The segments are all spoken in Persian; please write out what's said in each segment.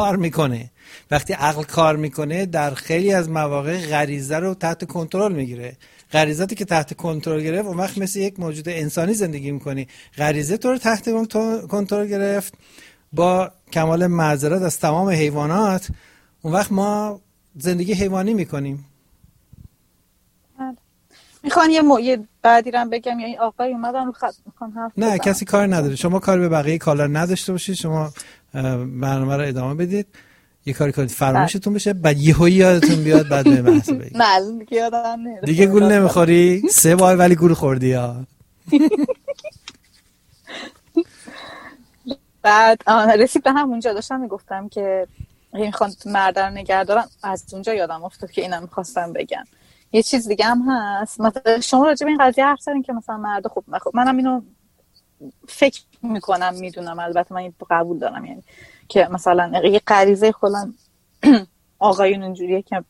کار میکنه. وقتی عقل کار میکنه در خیلی از مواقع غریزه رو تحت کنترل میگیره. غریزاتی که تحت کنترل گرفت اون وقت مثل یک موجود انسانی زندگی میکنی. غریزه تو رو تحت کنترل گرفت، با کمال معذرت از تمام حیوانات، اون وقت ما زندگی حیوانی میکنیم. میخوان یه بعدی رو بگم یا این آقای اومدن رو خط میخوان حرف نه بزنم؟ کسی کار نداره، شما کار به بقیه کالر نداشته باشید، شما برنامه رو ادامه بدید، یه کاری کنید فراموشتون بشه، بعد یهویی یادتون بیاد بعد به بحث بگید. معلوم دیگه یادم نمیاد دیگه گول نمیخوری 3 بار ولی گول خوردی ها. بعد رسید به همونجا داشتم میگفتم که میخوان مردن نگه دارن، از اونجا یادم افتاد که اینم میخواستم بگم. یه چیز دیگه هم هست، مثلا شما راجع به این قضیه حرف زدین که مثلا مرد خب منم اینو فکر میکنم، میدونم، البته من قبول دارم، یعنی که مثلا یه غریزه کلا آقایون اینجوریه که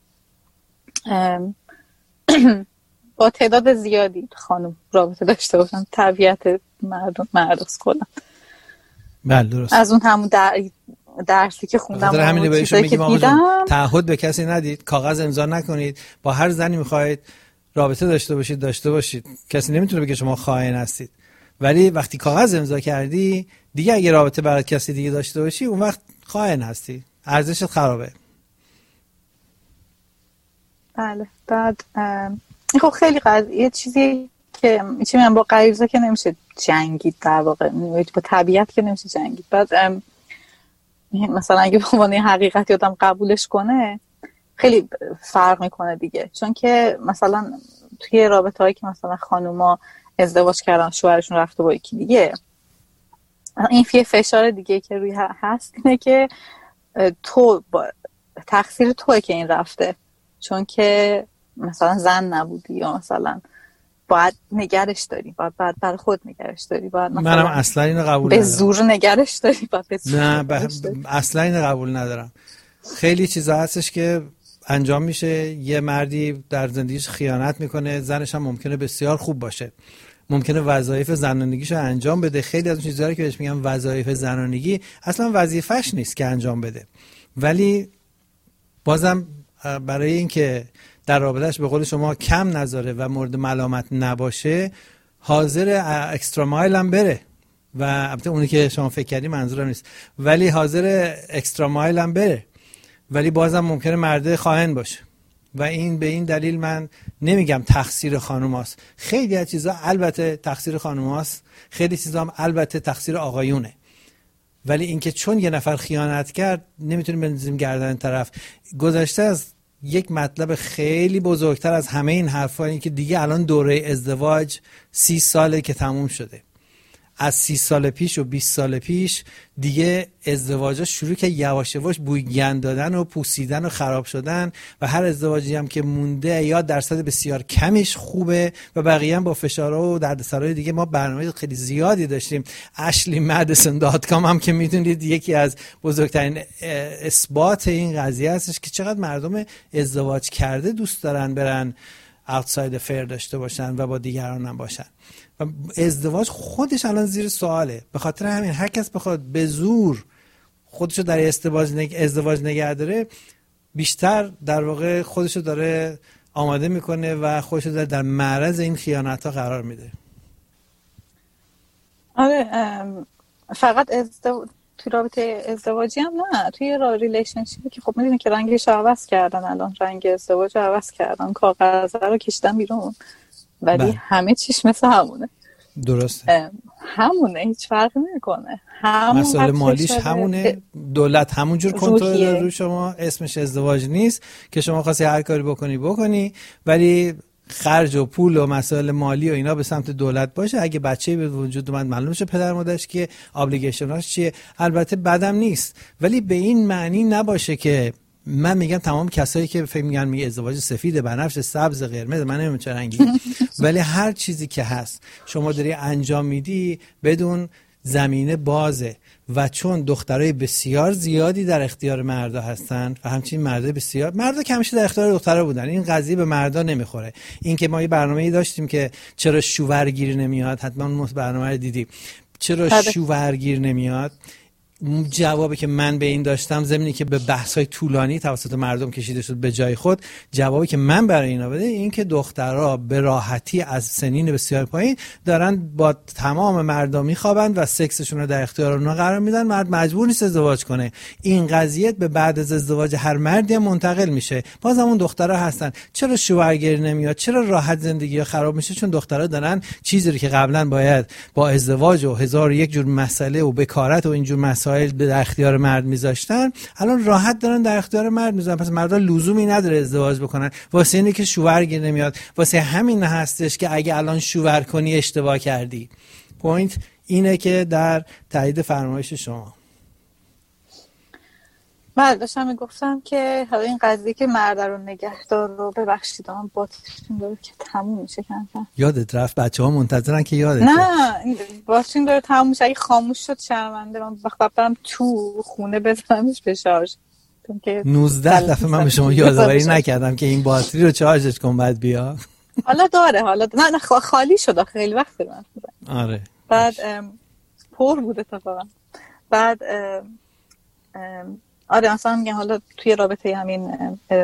با تعداد زیادی خانم رابطه داشته باشن، طبیعت مرداست کلا. بله درست. از اون همون درسی که خوندم و همین بهشون میگیم آقا تعهد به کسی ندید، کاغذ امضا نکنید، با هر زنی میخواید رابطه داشته باشید، کسی نمیتونه بگه شما خائن هستید، ولی وقتی کاغذ امضا کردی دیگه اگه رابطه برای کسی دیگه داشته باشی اون وقت خائن هستی، ارزشت خرابه. بله. بعد خب خیلی یه چیزی که میگم با غریزه که نمیشه جنگید، در واقع با طبیعت که نمیشه جنگید. بعد مثلا اگه به عنوان حقیقت آدم قبولش کنه خیلی فرق میکنه دیگه، چون که مثلا توی رابطه‌هایی که مثلا خانوما ازدواج کردن شوهرشون رفته با یکی دیگه، این یه فشار دیگه که روی هست اینه که تو تقصیر توئه که این رفته، چون که مثلا زن نبودی یا مثلا باید نگرش داری، باید برای خود نگرش داری، باید منم اصلا اینو قبول به ندارم. زور نگرش داری، باید به زور نه اصلا اینو قبول ندارم. خیلی چیزا هستش که انجام میشه، یه مردی در زندگیش خیانت میکنه، زنش هم ممکنه بسیار خوب باشه، ممکنه وظایف زنانگیشو انجام بده. خیلی از اون چیزایی که بهش میگن وظایف زنانگی اصلا وظیفش نیست که انجام بده، ولی بازم برای اینکه در رابطهش به قول شما کم نذاره و مورد ملامت نباشه حاضر اکسترا مایل هم بره، و البته اونی که شما فکر کردی منظورم نیست، ولی حاضر اکسترا مایل هم بره، ولی بازم ممکنه مرد خائن باشه. و این به این دلیل من نمیگم تقصیر خانوماست، خیلی از چیزا البته تقصیر خانوماست، خیلی چیزا هم البته تقصیر آقایونه، ولی اینکه چون یه نفر خیانت کرد نمیتونیم بندازیم گردن طرف. گذشته از یک مطلب خیلی بزرگتر از همه این حرفا، این که دیگه الان دوره ازدواج 30 ساله که تموم شده. از 30 سال پیش و 20 سال پیش دیگه ازدواجا شروع که یواش یواش بوی گند دادن و پوسیدن و خراب شدن، و هر ازدواجی هم که مونده یا درصد بسیار کمیش خوبه و بقیه هم با فشارها و دردسرای دیگه. ما برنامه خیلی زیادی داشتیم، ashleymadison.com هم که میدونید یکی از بزرگترین اثبات این قضیه هستش که چقدر مردم ازدواج کرده دوست دارن برن outside affair داشته باشن و با دیگران هم باشن. و ازدواج خودش الان زیر سواله، به خاطر همین هر کس بخواد به زور خودشو در ازدواج نگه داره، بیشتر در واقع خودشو داره آماده میکنه و خودشو داره در معرض این خیانت ها قرار میده. آره فقط توی رابطه ازدواجی هم نه، توی ریلیشنشیپی که خب میدونی که رنگش عوض کردن، الان رنگ ازدواج عوض کردن، کاغذ رو کشیدن بیرون، ولی همه چیش مثل همونه. درسته، همونه، هیچ فرقی نمیکنه، مسئله مالیش همونه، دولت همونجور کنترل داره روی شما، اسمش ازدواج نیست که شما خواستی هر کاری بکنی، ولی خرج و پول و مسائل مالی و اینا به سمت دولت باشه. اگه بچه‌ای به وجود اومد معلوم شه پدر مادرش که ابلیگیشناش چیه. البته بدم نیست، ولی به این معنی نباشه که من میگم تمام کسایی که فکر میگن ازدواج سفید، بنفش، سبز، قرمز، من نمیدونم چه رنگی، ولی هر چیزی که هست شما داری انجام میدی بدون زمینه بازه، و چون دخترای بسیار زیادی در اختیار مردا هستن و همچنین مردا که همیشه در اختیار دخترا بودن، این قضیه به مردا نمیخوره. این که ما یه برنامه‌ای داشتیم که چرا شوهرگیر نمیاد، حتما اون برنامه رو دیدی، چرا شوهرگیر نمیاد، جوابی که من به این داشتم، ضمنی که به بحث‌های طولانی توسط مردم کشیده شد به جای خود، جوابی که من برای اینا بده این که دخترها به راحتی از سنین بسیار پایین دارن با تمام مردا میخوابن و سکسشون رو در اختیار اونها قرار میدن. مرد مجبور نیست ازدواج کنه. این قضیه به بعد از ازدواج هر مردی منتقل میشه. باز همون دخترها هستن. چرا شوهرگری نمیاد؟ چرا راحت زندگی خراب میشه؟ چون دخترها دارن چیزی که قبلا باید با ازدواج و هزار و یک جور مسئله و بکارت و اینجور مسائل به اختیار مرد میذاشتن، الان راحت دارن در اختیار مرد میذارن. پس مردا لزومی نداره ازدواج بکنن واسه اینه که شوهرگیر نمیاد. واسه همین هستش که اگه الان شوهر کنی اشتباه کردی. پوینت اینه که در تایید فرمایش شما. من داشتم میگفتم که حالا این قضیه که مرد رو نگهدار رو ببخشید من باتشون داره که تموم میشه کنم. یادت رفت؟ بچه ها منتظرن که یادت نه باتشون داره تموم میشه. اگه خاموش شد شرمنده. من وقت برم تو خونه بزنمش به شارژ. 19 دفعه من به شما یادآوری نکردم که این باتری رو چارجش کن بعد بیا. حالا داره نه خالی شده خیلی وقت من. آره بعد پر بود اتفاقا. بعد آره مثلا میگن حالا توی رابطه همین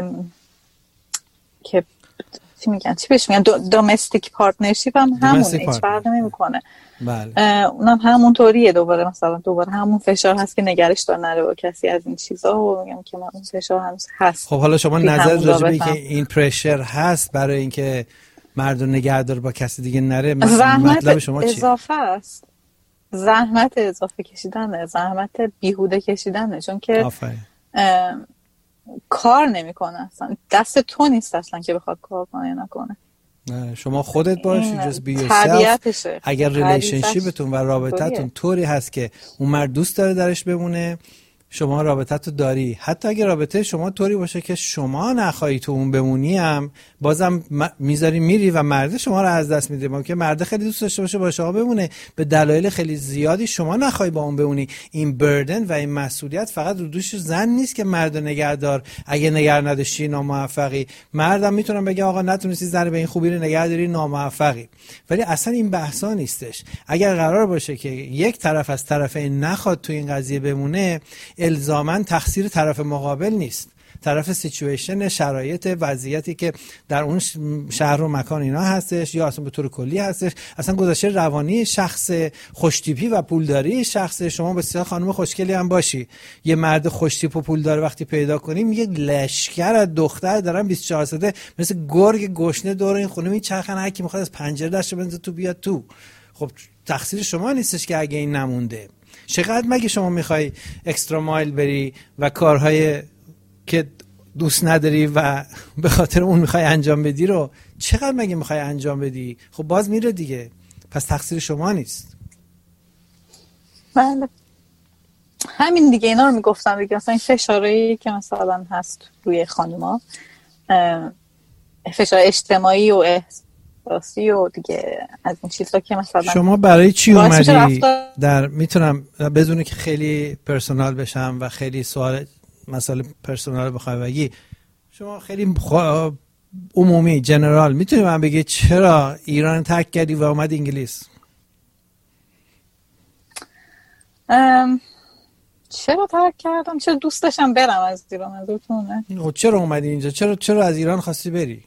که چی میگن چی بهش میگن دومستیک پارتنرشیپ هم همونه، هیچ فرقی نمیکنه. بله اونم همونطوریه. دوباره همون فشار هست که نگرش دار نره با کسی از این چیزا و میگم که اون فشار هنوز هست. خب حالا شما نظر راجع به که این پرشر هست برای اینکه مرد نگه داره با کسی دیگه نره، مطلب شما چیه؟ اضافه است. زحمت اضافه کشیدنه، زحمت بیهوده کشیدنه، چون که کار نمیکنه اصلا. دست تو نیست اصلا که بخواد کار کنه یا نکنه. نه شما خودت باشی just be yourself. اگر ریلیشنشیپتون و رابطتون طوری هست که اون مرد دوست داره درش بمونه، شما رابطتو داری. حتی اگه رابطه شما طوری باشه که شما نخواهی تو اون بمونی هم بازم میذاری میری و مرد شما رو از دست میده. ممکنه مرد خیلی دوست داشته باشه با شما بمونه، به دلایل خیلی زیادی شما نخواهی با اون بمونی. این بردن و این مسئولیت فقط رو دوش زن نیست که مرد نگهدار. اگه نگه نداشتی ناموفقی. مردم میتونن بگه آقا نتونستی زن به این خوبی رو نگه داری ناموفقی. ولی اصلا این بحثا نیستش. اگر قرار باشه که یک طرف از طرفین نخواد تو این قضیه بمونه، الزاماً تقصیر طرف مقابل نیست. طرف سیچویشن، شرایط، وضعیتی که در اون شهر و مکان اینا هستش یا اصلا به طور کلی هستش. اصلا گذشته روانی شخص، خوشتیپی و پولداری شخص. شما بسیار خانم خوشگلی هم باشی، یه مرد خوشتیپ و پولدار وقتی پیدا کنی میگه لشکر از دختر دارن 24 ساعته مثل گرگ گشنه دور این خونه میچرخن، هر کی میخواد از پنجره دستش بنزه تو بیاد تو. خب تقصیر شما نیستش که اگه این نمونده. چقدر مگه شما میخوای اکسترا مایل بری و کارهای که دوست نداری و به خاطر اون میخوای انجام بدی رو چقدر مگه میخوای انجام بدی؟ خب باز میره دیگه. پس تقصیر شما نیست. بله همین دیگه. اینا رو میگفتم دیگه. مثلا این فشاری که مثلا هست روی خانوما، فشار اجتماعی و احساسی و دیگه از این چیزا که مثلا شما برای چی اومدی در میتونم بدون که خیلی پرسونال بشم و خیلی سوال مسئله پرسونال بخوای بگی، شما خیلی عمومی جنرال میتونی من بگی چرا ایران ترک کردی و اومدی انگلیس؟ چرا ترک کردم؟ چرا دوست داشتم برم از ایران؟ منظورتونه؟ چرا اومدی اینجا؟ چرا از ایران خواستی بری؟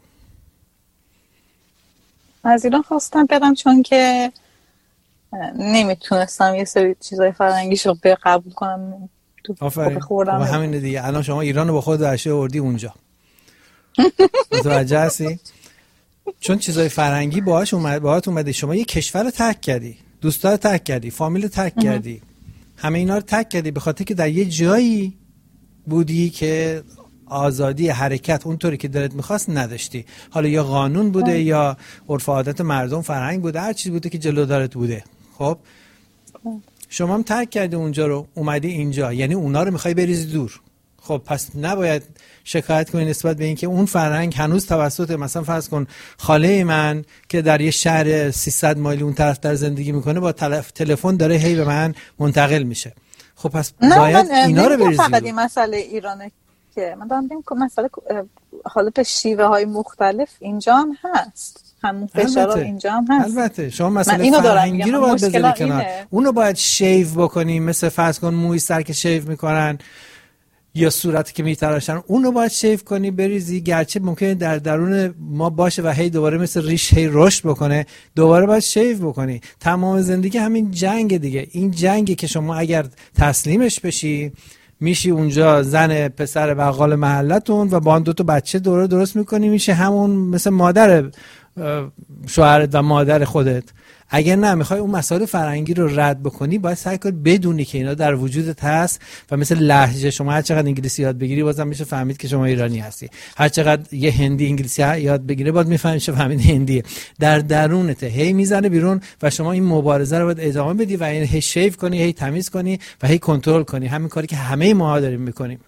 از ایران خواستم برم چون که نمیتونستم یه سری چیزای فرهنگیشو قبول کنم. آفرین. و همین دیگه. الان شما ایران رو با خود درشه آوردی اونجا. متوجه هستی؟ چون چیزای فرهنگی باهات اومدی. شما یه کشور رو ترک کردی، دوستا رو ترک کردی، فامیل رو ترک کردی، همه اینا رو ترک کردی به خاطر که در یه جایی بودی که آزادی حرکت اونطوری که دلت میخواست نداشتی. حالا یا قانون بوده یا عرف و عادت مردم، فرهنگ بوده، هر چیزی بوده که جلو دارت بوده. خب شما هم ترک کردی اونجا رو، اومدی اینجا، یعنی اونا رو میخوای بریزی دور. خب پس نباید شکایت کنی نسبت به اینکه اون فرهنگ هنوز توسط مثلا فرض کن خاله من که در یه شهر 300 مایلی اون طرف در زندگی میکنه با تلفن داره هی به من منتقل میشه. خب پس باید اینا رو بریزی. فقط این مسئله ایرانه. که من دارم میگم که مسئله حالا به شیوه های مختلف اینجا هم هست، همون فشار اینجا هم هست. البته شما مسئله فرهنگی رو باید بذاری کنار، اونو باید شیو بکنی، مثل فرض کن موی سر که شیو میکنن یا صورتی که میتراشن اونو باید شیو کنی بریزی، گرچه ممکنه در درون ما باشه و هی دوباره مثل ریش هی رشد بکنه، دوباره باید شیو بکنی. تمام زندگی همین جنگ دیگه، این جنگی که شما اگر تسلیمش بشی میشی اونجا زن پسر بقال محلتون و با 2 تا بچه دوره درست میکنی، میشه همون مثل مادر شوهرت و مادر خودت. اگر نه میخوای اون مسائل فرهنگی رو رد بکنی باید سعی کنی بدونی که اینا در وجودت هست و مثل لهجه شما هر چقدر انگلیسی یاد بگیری بازم میشه فهمید که شما ایرانی هستی، هر چقدر یه هندی انگلیسی یاد بگیره باید میفهمی چه فهمید هندیه، در درونته هی میزنه بیرون و شما این مبارزه رو باید ادامه بدی و این هی شیو کنی، هی تمیز کنی و هی کنترل کنی، همین کاری که همه ما داریم میکنیم.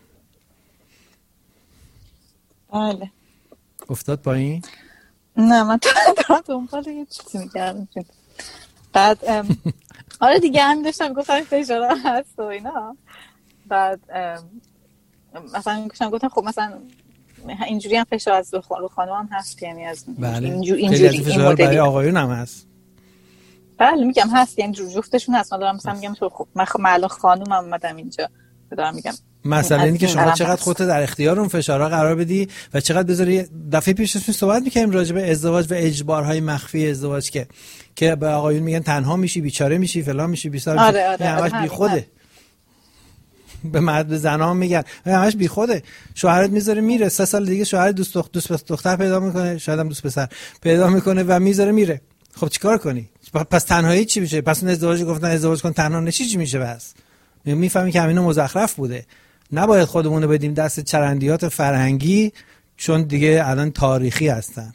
بله. افتاد پایین؟ نه من دنبال یه چیزی میگردم. بعد آره دیگه هم داشتم گفتم فشار هست و اینا، بعد مثلا گفتم خب مثلا اینجوری هم فشار از رو خانم هم هست، یعنی از اینجوری فشار برای آقایون هم هست. بله میگم هست، یعنی جفتشون هست. من دارم مثلا میگم خب من الان خانومم اومدم اینجا دارم میگم مثلا اینی که شما چقدر خودت در اختیار اون فشارها قرار بدی و چقدر بذاری. دفعه پیش صحبت می‌کردیم راجع به ازدواج و اجبارهای مخفی ازدواج که به آقایون میگن تنها میشی، بیچاره میشی، فلان میشی، بیسار میشی. همش بیخوده. به مرد زنا میگن همش بیخوده. شوهرت میذاره میره، 3 سال دیگه شوهر دوست دختر پیدا میکنه، شاید هم دوست پسر پیدا میکنه و میذاره میره. خب چیکار کنی؟ پس تنهایی چی میشه؟ پس اون ازدواج گفتن ازدواج کن تنها نشی چی میشه؟ بس میفهمی که همینا مزخرف بوده. نباید خودمون رو بدیم دست چرندیات فرهنگی، چون دیگه الان تاریخی هستن.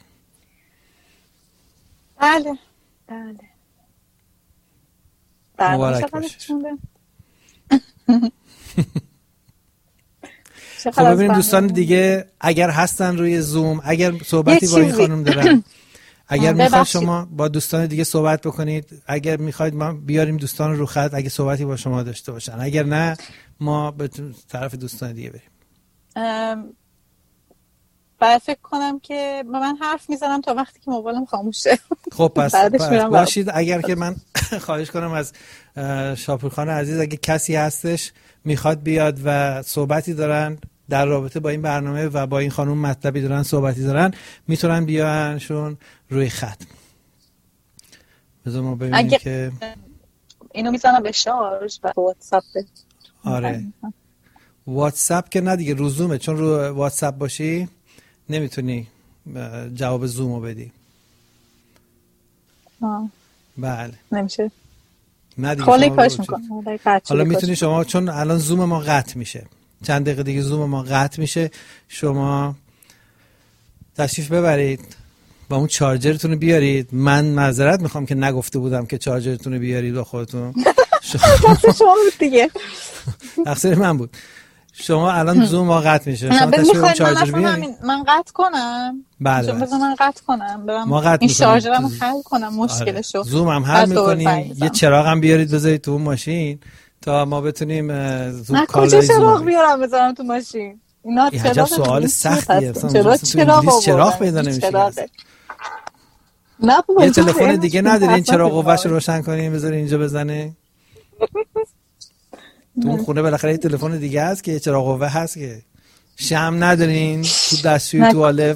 بله مبارک باشه. خب ببینید دوستان دیگه اگر هستن روی زوم، اگر صحبتی با این خانم دارن، اگر میخواید شما با دوستان دیگه صحبت بکنید، اگر میخواید ما بیاریم دوستان رو خط اگه صحبتی با شما داشته باشن، اگر نه ما به طرف دوستان دیگه بریم. باید فکر کنم که من حرف میزنم تا وقتی که موبایلم خاموشه. خب پس باشید. اگر که من خواهش کنم از شاپورخان عزیز اگه کسی هستش میخواد بیاد و صحبتی دارن در رابطه با این برنامه و با این خانم مطلبی دارن صحبتی دارن، میتونن بیانشون روی خط. بذار ما ببینیم که اینو میزنم به شارژ و واتساپ. آره واتساپ که نه دیگه، رو زومه، چون رو واتساپ باشی نمیتونی جواب زومو بدی. بله نمیشه. نه دیگه. خالی کاش میکنم. حالا میتونی شما، چون الان زوم ما قطع میشه، چند دقیقه دیگه زوم ما قطع میشه، شما تشریف ببرید با اون چارجرتون رو بیارید. من معذرت میخوام که نگفته بودم که چارجرتون رو بیارید با خودتون. شما بود دیگه. تقصیر من بود. شما الان زوم ما قطع میشه، شما تشریف اون چارجر بیارید. من قطع کنم. بله بذار من قطع کنم، ما قطع این شارژرمو حل کنم مشکلشو. زوم هم حل میکنیم. یه چراغ هم بیارید بذارید تو ماشین تا ما بتونیم زوم کالای زوم. کجا چراغ بیارم بذارم تو ماشین؟ اینا چرا سوال سختیه. چراغ پیدا نمیشه. یه تلفن دیگه ندارین چراغ قوه‌اش روشن کنین بذارین اینجا بزنه؟ تو خونه بالاخره یه تلفن دیگه هست که چراغ قوه هست که شمع ندارین تو دستشوی توالت.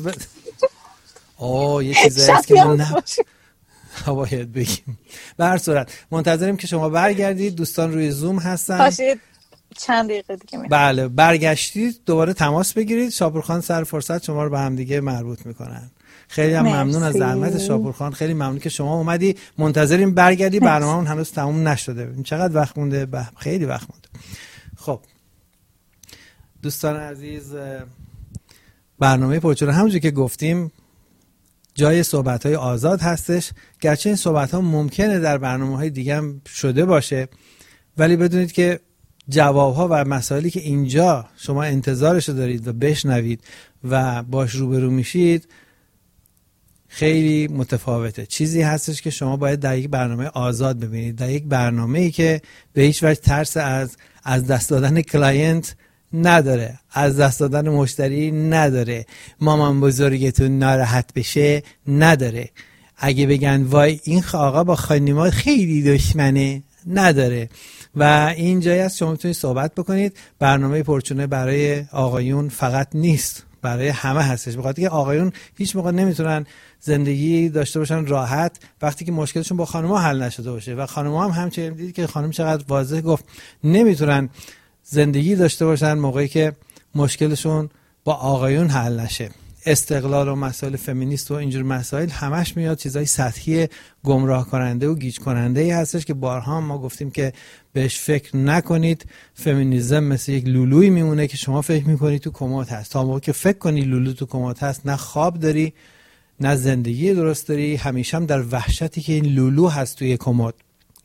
یه چیزی هست که ما باید بگیم. به هر صورت منتظریم که شما برگردید. دوستان روی زوم هستن. باشید چند دقیقه دیگه میاد. بله برگشتید دوباره تماس بگیرید. شاپورخان سر فرصت شما رو به هم دیگه مربوط میکنن. خیلی هم ممنون از زحمت شاپورخان، خیلی ممنون که شما اومدی. منتظریم برگردی، برنامه‌مون هنوز تموم نشده. چقدر وقت مونده؟ خیلی وقت مونده. خب دوستان عزیز، برنامه پرچونه همونجوری که گفتیم جای صحبت‌های آزاد هستش، گرچه این صحبت‌ها ممکنه در برنامه‌های دیگه هم شده باشه، ولی بدونید که جواب‌ها و مسائلی که اینجا شما انتظارش رو دارید و بشنوید و باش روبرو میشید خیلی متفاوته. چیزی هستش که شما باید در یک برنامه آزاد ببینید، در یک برنامه‌ای که به هیچ وجه ترس از دست دادن کلاینت نداره، از دست دادن مشتری نداره، مامان بزرگتون ناراحت بشه نداره، اگه بگن وای این آقا با خانوما خیلی دشمنه نداره. و این جایی است شما میتونید صحبت بکنید. برنامه پرچونه برای آقایون فقط نیست، برای همه هستش، بخاطر که آقایون هیچ موقع نمیتونن زندگی داشته باشن راحت وقتی که مشکلشون با خانم‌ها حل نشده باشه. و خانم‌ها هم همچنین، دیدید که خانم چقدر واضح گفت، نمیتونن زندگی داشته باشن موقعی که مشکلشون با آقایون حل نشه. استقلال و مسائل فمینیست و اینجور مسائل همش میاد چیزای سطحی گمراه کننده و گیج کننده ای هستش که بارها ما گفتیم که بهش فکر نکنید. فمینیسم مثل یک لولویی میمونه که شما فکر میکنی تو کمد هست. تا موقعی که فکر کنی لولو تو کمد هست، نه خواب داری نه زندگی درست داری، همیشه هم در وحشتی که این لولو هست توی کمد.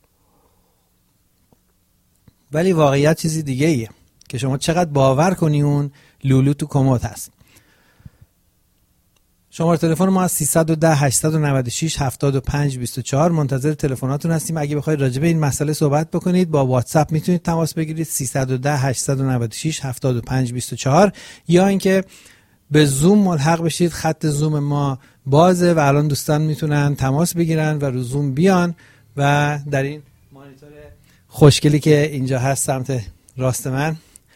ولی واقعیت چیزی دیگه ایه که شما چقدر باور کنی اون لولو تو کمد هست. شماره تلفن ما از 310 896 75 24 منتظر تلفناتون هستیم. اگه بخواید راجع به این مسئله صحبت بکنید با واتساپ میتونید تماس بگیرید 310 896 75 24 یا اینکه به زوم ملحق بشید. خط زوم ما بازه و الان دوستان میتونن تماس بگیرن و رو زوم بیان و در این مانیتور خوشگلی که اینجا هست سمت راست من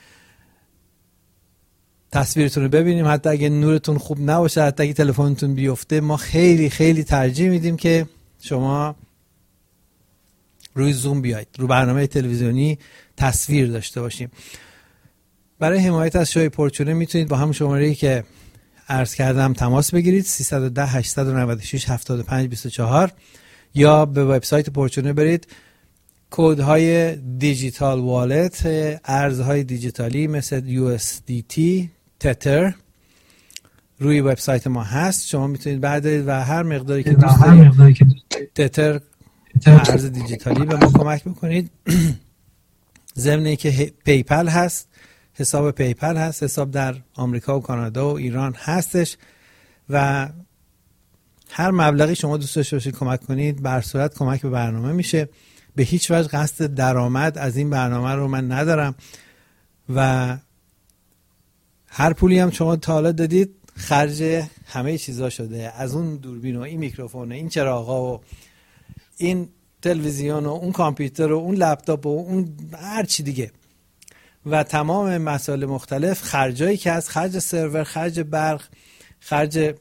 تصویرتون رو ببینیم. حتی اگه نورتون خوب نباشه، حتی اگه تلفنتون بیفته، ما خیلی خیلی ترجیح میدیم که شما روی زوم بیاید، رو برنامه تلویزیونی تصویر داشته باشیم. برای حمایت از شوی پرچونه میتونید با هم شماره‌ای که عرض کردم تماس بگیرید 310 896 75 24 یا به وبسایت پرچونه برید. کدهای دیجیتال والت، ارزهای دیجیتالی مثل USDT، تتر روی وبسایت ما هست. شما میتونید بردارید و هر مقداری که دوست دارید تتر ارز دیجیتالی به ما کمک بکنید. ضمن اینکه پیپل هست، حساب پیپل هست، حساب در آمریکا و کانادا و ایران هستش و هر مبلغی شما دوست داشته باشید کمک کنید بر صورت کمک به برنامه میشه. به هیچ وجه قصد درآمد از این برنامه رو من ندارم و هر پولی هم شما تا حالا دادید خرج همه چیزا شده، از اون دوربین و این میکروفون و این چراغا و این تلویزیون و اون کامپیوتر و اون لپتاپ و اون هر چی دیگه و تمام مسائل مختلف، خرجایی که از خرج سرور، خرج برق، خرج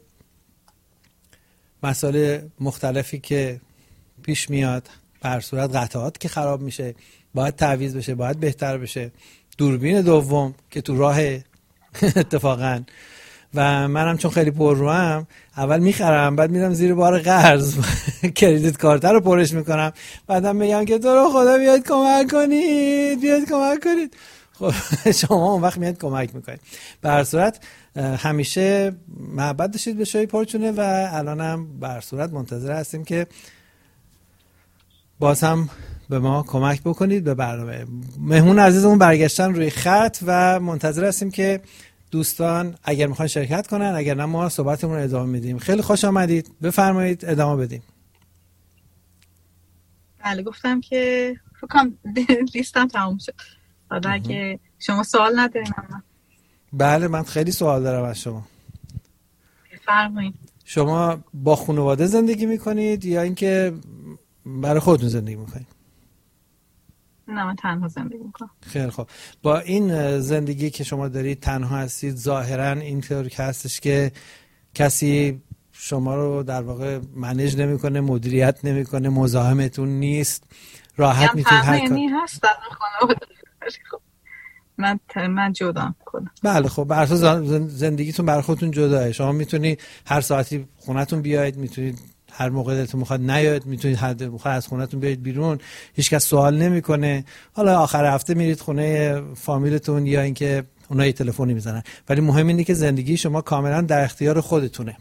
مسائل مختلفی که پیش میاد، بر صورت قطعات که خراب میشه باید تعویض بشه، باید بهتر بشه، دوربین دوم که تو راه اتفاقا و منم چون خیلی پرروام اول میخرم بعد میرم زیر بار قرض کریدیت کارت رو پرش میکنم، بعدم میگم که تو رو خدا بیاید کمک کنید، بیاید کمک کنید. خب شما اون وقت میاد کمک میکنید. به هر صورت همیشه محبت داشتید به شوی پرچونه و الانم به هر صورت منتظر هستیم که باز هم به ما کمک بکنید به برنامه. مهمون عزیزمون برگشتن روی خط و منتظر هستیم که دوستان اگر میخوان شرکت کنن، اگر نه ما صحبتمون رو ادامه میدیم. خیلی خوش آمدید، بفرمایید ادامه بدیم. بله گفتم که فکرم لیستم تموم شد. حالا اگه شما سوال ندارین اما. بله من خیلی سوال دارم از شما. بفرمایید. شما با خانواده زندگی میکنید یا اینکه برای خودتون زندگی میکنید؟ نه من تنها زندگی میکنم. خیلی خوب. با این زندگی که شما دارید تنها هستید، ظاهرا اینطور که هستش که کسی شما رو در واقع منیج نمیکنه، مدیریت نمیکنه، مزاحمتون نیست، راحت میتونید هر کاری هست در خانواده. من جدا کنم. بله خب بر اساس زندگیتون برای خودتون جداه. شما میتونید هر ساعتی خونتون بیاید، میتونید هر موقع دلتون میخواد نیاید، میتونید هر موقع از خونتون بیاید بیرون، هیچکس سوال نمیکنه. حالا آخر هفته میرید خونه فامیلتون یا اینکه اونها یه تلفنی میزنن، ولی مهم اینه که زندگی شما کاملا در اختیار خودتونه.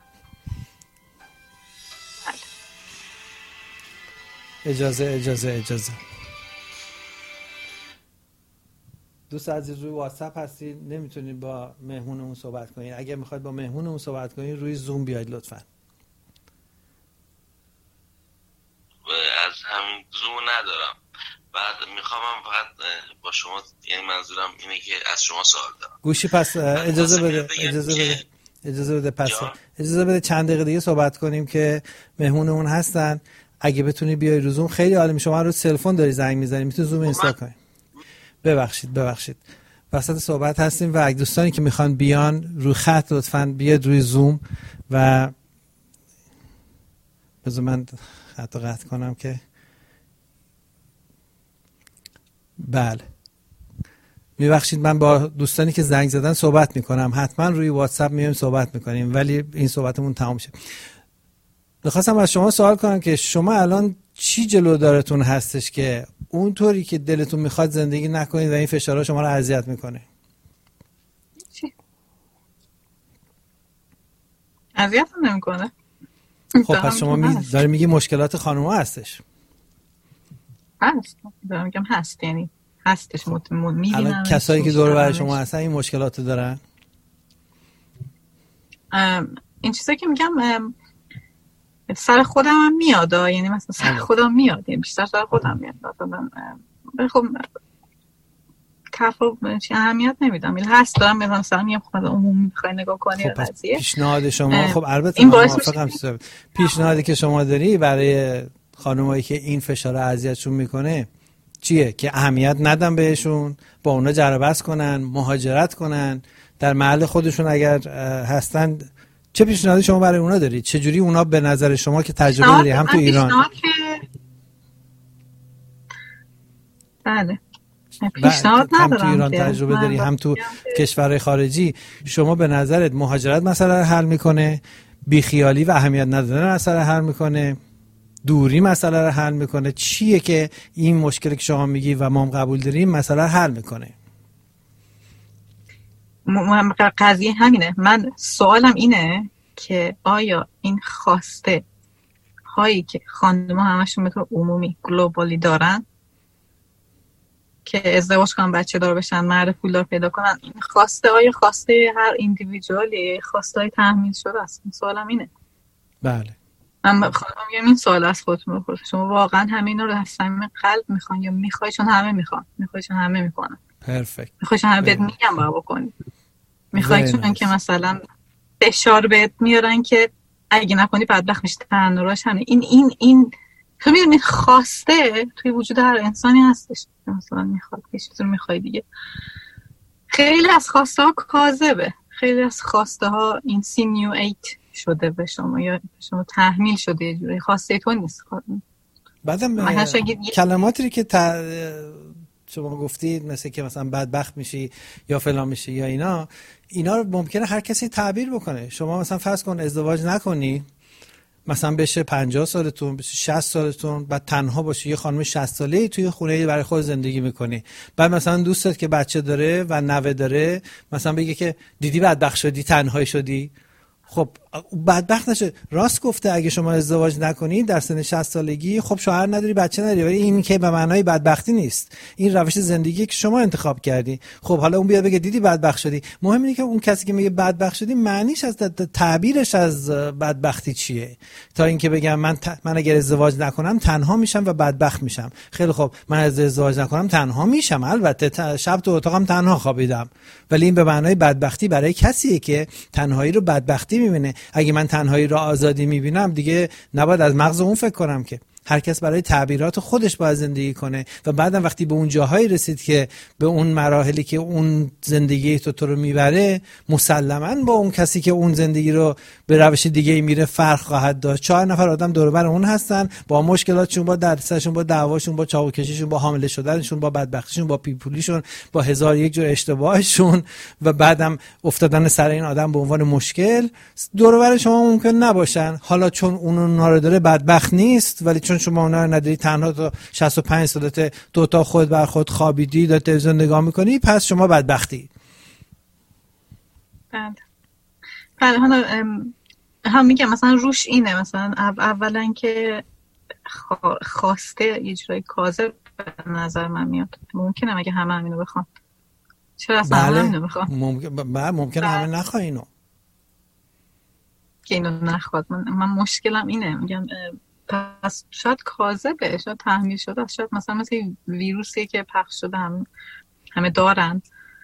اجازه دوست عزیز روی واتساپ هستید، نمیتونید با مهمونمون صحبت کنید. اگه میخواید با مهمونمون صحبت کنید روی زوم بیاید لطفاً. از همین زوم ندارم بعد میخوام فقط با شما، یعنی منظورم اینه که از شما سوال دارم. گوشی پس اجازه بده چند دقیقه دیگه صحبت کنیم که مهمونمون هستن. اگه بتونی بیای رو زوم خیلی عالی. شما رو تلفن داری زنگ میزنی، میتونی زوم اینستا کنی. ببخشید وسط صحبت هستیم و اگه دوستانی که میخوان بیان رو خط لطفاً بیاد روی زوم و بذار من خط قطع کنم که بله. میبخشید من با دوستانی که زنگ زدن صحبت میکنم، حتما روی واتساپ میایم صحبت میکنیم ولی این صحبتمون تمام شه. میخواستم از شما سوال کنم که شما الان چی جلو دارتون هستش که اونطوری که دلتون میخواد زندگی نکنید و این فشارها شما رو اذیت میکنه؟ چی؟ اذیت نمیکنه. خب پس شما داری میگی مشکلات خانوما هستش. هست. دارم میگم هست، یعنی هستش. میبینم الان کسایی که دور و بر شما هستن این مشکلات دارن؟ این چیزایی که میگم سر خودم هم میاد، یعنی مثلا سر خودم میاد، یعنی بیشتر سر خودم میاد. خب کفو اهمیت نمیدم، ولی هست دارم مثلا میگم خب عمومی بخوای نگاه کنی خب قضیه. پیشنهاد شما خب البته من موافقم. پیشنهادی که شما داری برای خانمایی که این فشار اذیتشون میکنه چیه؟ که اهمیت ندن بهشون، با اونا جر و بحث کنن، مهاجرت کنن، در محل خودشون اگر هستن. چه پیشنهادی شما برای اونا دارید؟ چه جوری اونا به نظر شما که تجربه داری هم تو ایران؟ بله پیشنهاد ندارم. هم تو ایران تجربه داری هم تو کشورهای خارجی. شما به نظرت مهاجرت مسئله رو حل میکنه؟ بیخیالی و اهمیت ندادن مسئله حل میکنه؟ دوری مسئله رو حل میکنه؟ چیه که این مشکلی که شما میگی و ما هم قبول داریم مسئله رو حل میکنه؟ قضیه همینه. من سوالم اینه که آیا این خواسته هایی که خانم‌ها همشون به طور عمومی گلوبالی دارن که ازدواج کنن، بچه دار بشن، مرد پولدار پیدا کنن، این خواسته آیا خواسته هر ایندیویدوالی، خواسته های تحمیل شده است؟ سوالم اینه. بله. من خودم میگم این سوال از خودتون بپرسید، شما واقعا همین رو از صمیم قلب میخوان یا میخوای چون همه میخوان؟ میخوای چون همه میکنن. پرفکت. میخوای چون همه بهت میگن باید بکنی. میخوای چون که مثلا فشار بهت میارن که اگه نکنی بدبخت میشی. تنوراش همه این تو میدونی خواسته توی وجود هر انسانی هستش. مثلا میخواد یه چیزی رو میخوای دیگه. خیلی از خواسته ها کاذبه، خیلی از خواسته ها اینسینیویت شده به شما یا به شما تحمیل شده، یه جوری خواسته تو نیست. بعدم کلماتی که شما گفتید مثل که مثلا بدبخت میشی یا فلان میشی یا اینا رو ممکنه هر کسی تعبیر بکنه. شما مثلا فرض کن ازدواج نکنی، مثلا بشه 50 سالتون، بشه 60 سالتون، بعد تنها باشی، یه خانم 60 ساله‌ای توی خونه برای خود زندگی میکنی، بعد مثلا دوستت که بچه داره و نوه داره مثلا بگه که دیدی بدبخت شدی، تنهایی شدی. خب بدبخت نشه. راست گفته، اگه شما ازدواج نکنید در سن 60 سالگی خب شوهر نداری، بچه نداری، ولی این که به معنای بدبختی نیست. این روش زندگی که شما انتخاب کردی. خب حالا اون بیاد بگه دیدی بدبخت شدی، مهم اینه که اون کسی که میگه بدبخت شدی معنیش از تعبیرش از بدبختی چیه، تا اینکه بگم من اگر ازدواج نکنم تنها میشم و بدبخت میشم. خیلی خب من ازدواج نکنم تنها میشم، البته شب تو اتاقم تنها خوابیدم، ولی این به معنای بدبختی برای کسیه که تنهایی رو بدبختی میبینه. اگه من تنهایی رو آزادی میبینم دیگه نباید از مغز اون فکر کنم که هر کس برای تعبیرات خودش باید زندگی کنه و بعدم وقتی به اون جاهایی رسید که به اون مراحلی که اون زندگی تو رو میبره، مسلماً با اون کسی که اون زندگی رو به روش دیگه میره فرق خواهد داشت. 4 نفر آدم دور و بر اون هستن با مشکلاتشون، با دردسرشون، با دعواشون، با چاقوکشیشون، با حامله شدنشون، با بدبختیشون، با پیپولیشون، با هزار یک جور اشتباهشون و بعدم افتادن سر این آدم به عنوان مشکل. دور و بر شما ممکن نباشن، حالا چون اون رو داره بدبخت نیست، ولی چون شما اونا رو نداری، تنها تا 65 سالته تو تا خود بر خود خوابیدی، داری تلویزیون نگاه میکنی، پس شما بدبختی. بله حالا هم میگم مثلا روش اینه، مثلا اولا که خواسته یه جورایی کاذب به نظر من میاد. ممکنه مگه همه همینو بخوان؟ چرا اصلا همینو بخوان؟ ممکنه همه نخواه اینو که اینو نخواد. من مشکلم اینه، میگم پس شاید کاذبه، شاید تحمیل شده، شاید مثلا مثل ویروسی که پخش شده همه دارن.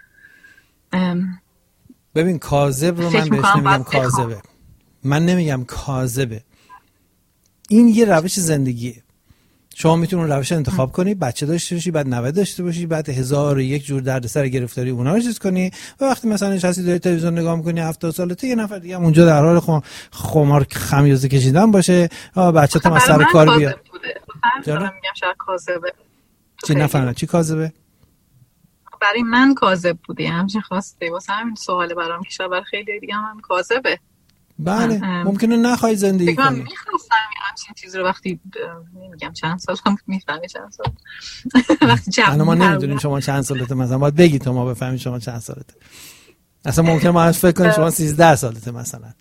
ببین کاذب رو من بهش نمیگم کاذبه، من نمیگم کاذبه، این یه روش زندگیه. شما میتونی اون روش انتخاب کنی، بچه داشته باشی، بعد نوه داشته باشی، بعد 1001 جور دردسر گرفتاری اونا رو چیز کنی و وقتی مثلا نشستی داری تلویزیون نگاه میکنی 70 سالته یه نفر دیگه هم اونجا در حال خمار خمیازه کشیدن باشه، بچه‌ت هم سر کار بیاد. چرا میگم شاید کاذبه؟ چی نفهمیدم چی کاذبه؟ برای من کاذب بودی، همچین خواسته واسه همین سواله برام که شاید برای خیلی دیگه هم کاذبه. بله ممکنه نخوای زندگی کنی. من میخواستم همچین چیز رو وقتی نمیگم چند سال هم میفهمی چند سال وقتی جوون ما نمیدونیم شما چند سالته، مثلا باید بگی تا ما بفهمیم شما چند سالته. اصلا ممکنه ما فکر کنیم شما 13 سالته مثلا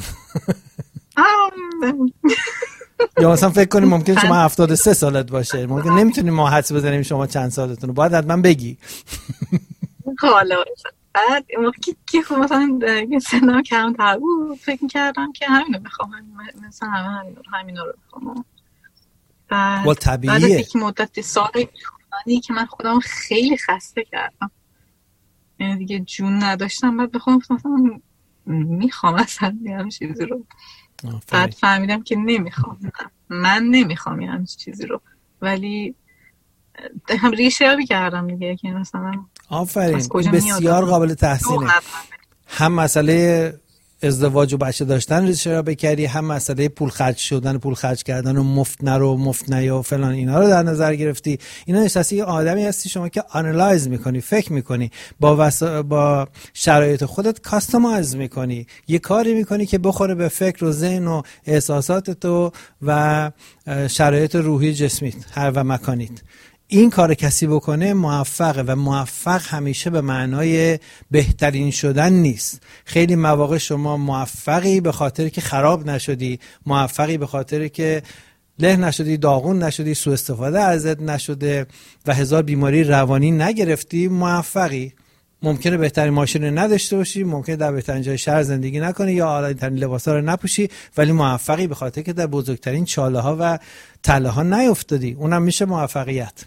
یا مثلا فکر کنیم ممکنه شما 73 سالت باشه، ممکن نمیتونیم ما حدس بزنیم شما چند سالتون رو، باید حتما بگی. حالا بعد موقعی که خب مثلا سنم کمتر بود فکر می‌کردم که همینو میخوام، مثلا همینا رو میخوام. بعد طبیعیه. بعد از یک مدت سالی که من خودم خیلی خسته کردم، یعنی دیگه جون نداشتم، بعد بخوام مثلا میخوام اصلا همین چیزی رو. بعد فهمیدم که نمیخوام، من نمیخوام همین چیزی رو، ولی هم ریشه یابی کردم دیگه که مثلا آفرین بسیار قابل تحسینه. هم مسئله ازدواج و بچه داشتن ریشه یابی کردی، هم مسئله پول خرج شدن، پول خرج کردن و مفت نرو مفت نیا و فلان اینا رو در نظر گرفتی. اینا نشستی یه آدمی هستی شما که آنالایز میکنی، فکر میکنی، با شرایط خودت کاستماایز میکنی، یه کاری میکنی که بخوره به فکر و ذهن و احساسات تو و شرایط روحی جسمیت هر و مکانیت. این کار کسی بکنه موفقه و موفق همیشه به معنای بهترین شدن نیست. خیلی مواقع شما موفقی به خاطر که خراب نشدی، موفقی به خاطر که له نشدی، داغون نشدی، سوء استفاده ازت نشده و هزار بیماری روانی نگرفتی، موفقی. ممکنه بهترین ماشین رو نداشته باشی، ممکنه در بهترین جای شهر زندگی نکنی یا اعلی‌ترین لباسا رو نپوشی، ولی موفقی به خاطر که در بزرگترین چاله ها و تله ها نیافتادی. اونم میشه موفقیت.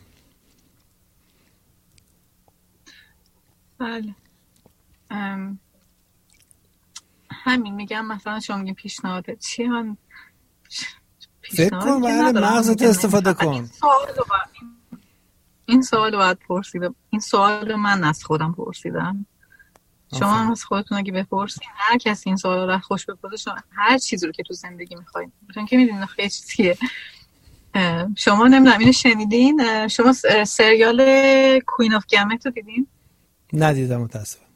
بله همین میگم. مثلا شما میگین پیشنهادت چیه؟ من فکر کن بله مغزت استفاده کن. این سوال رو باید پرسیدم، این سوال رو من از خودم پرسیدم. شما هم از خودتون اگه بپرسین، هر کسی این سوال رو خوش بپرسه، شما هر چیزی رو که تو زندگی میخواین، چون که میدونین خیلی چیزیه. شما نمیدونم اینو شنیدین؟ شما سریال کوین آف گمت رو دیدین؟ ندیدم متاسفم.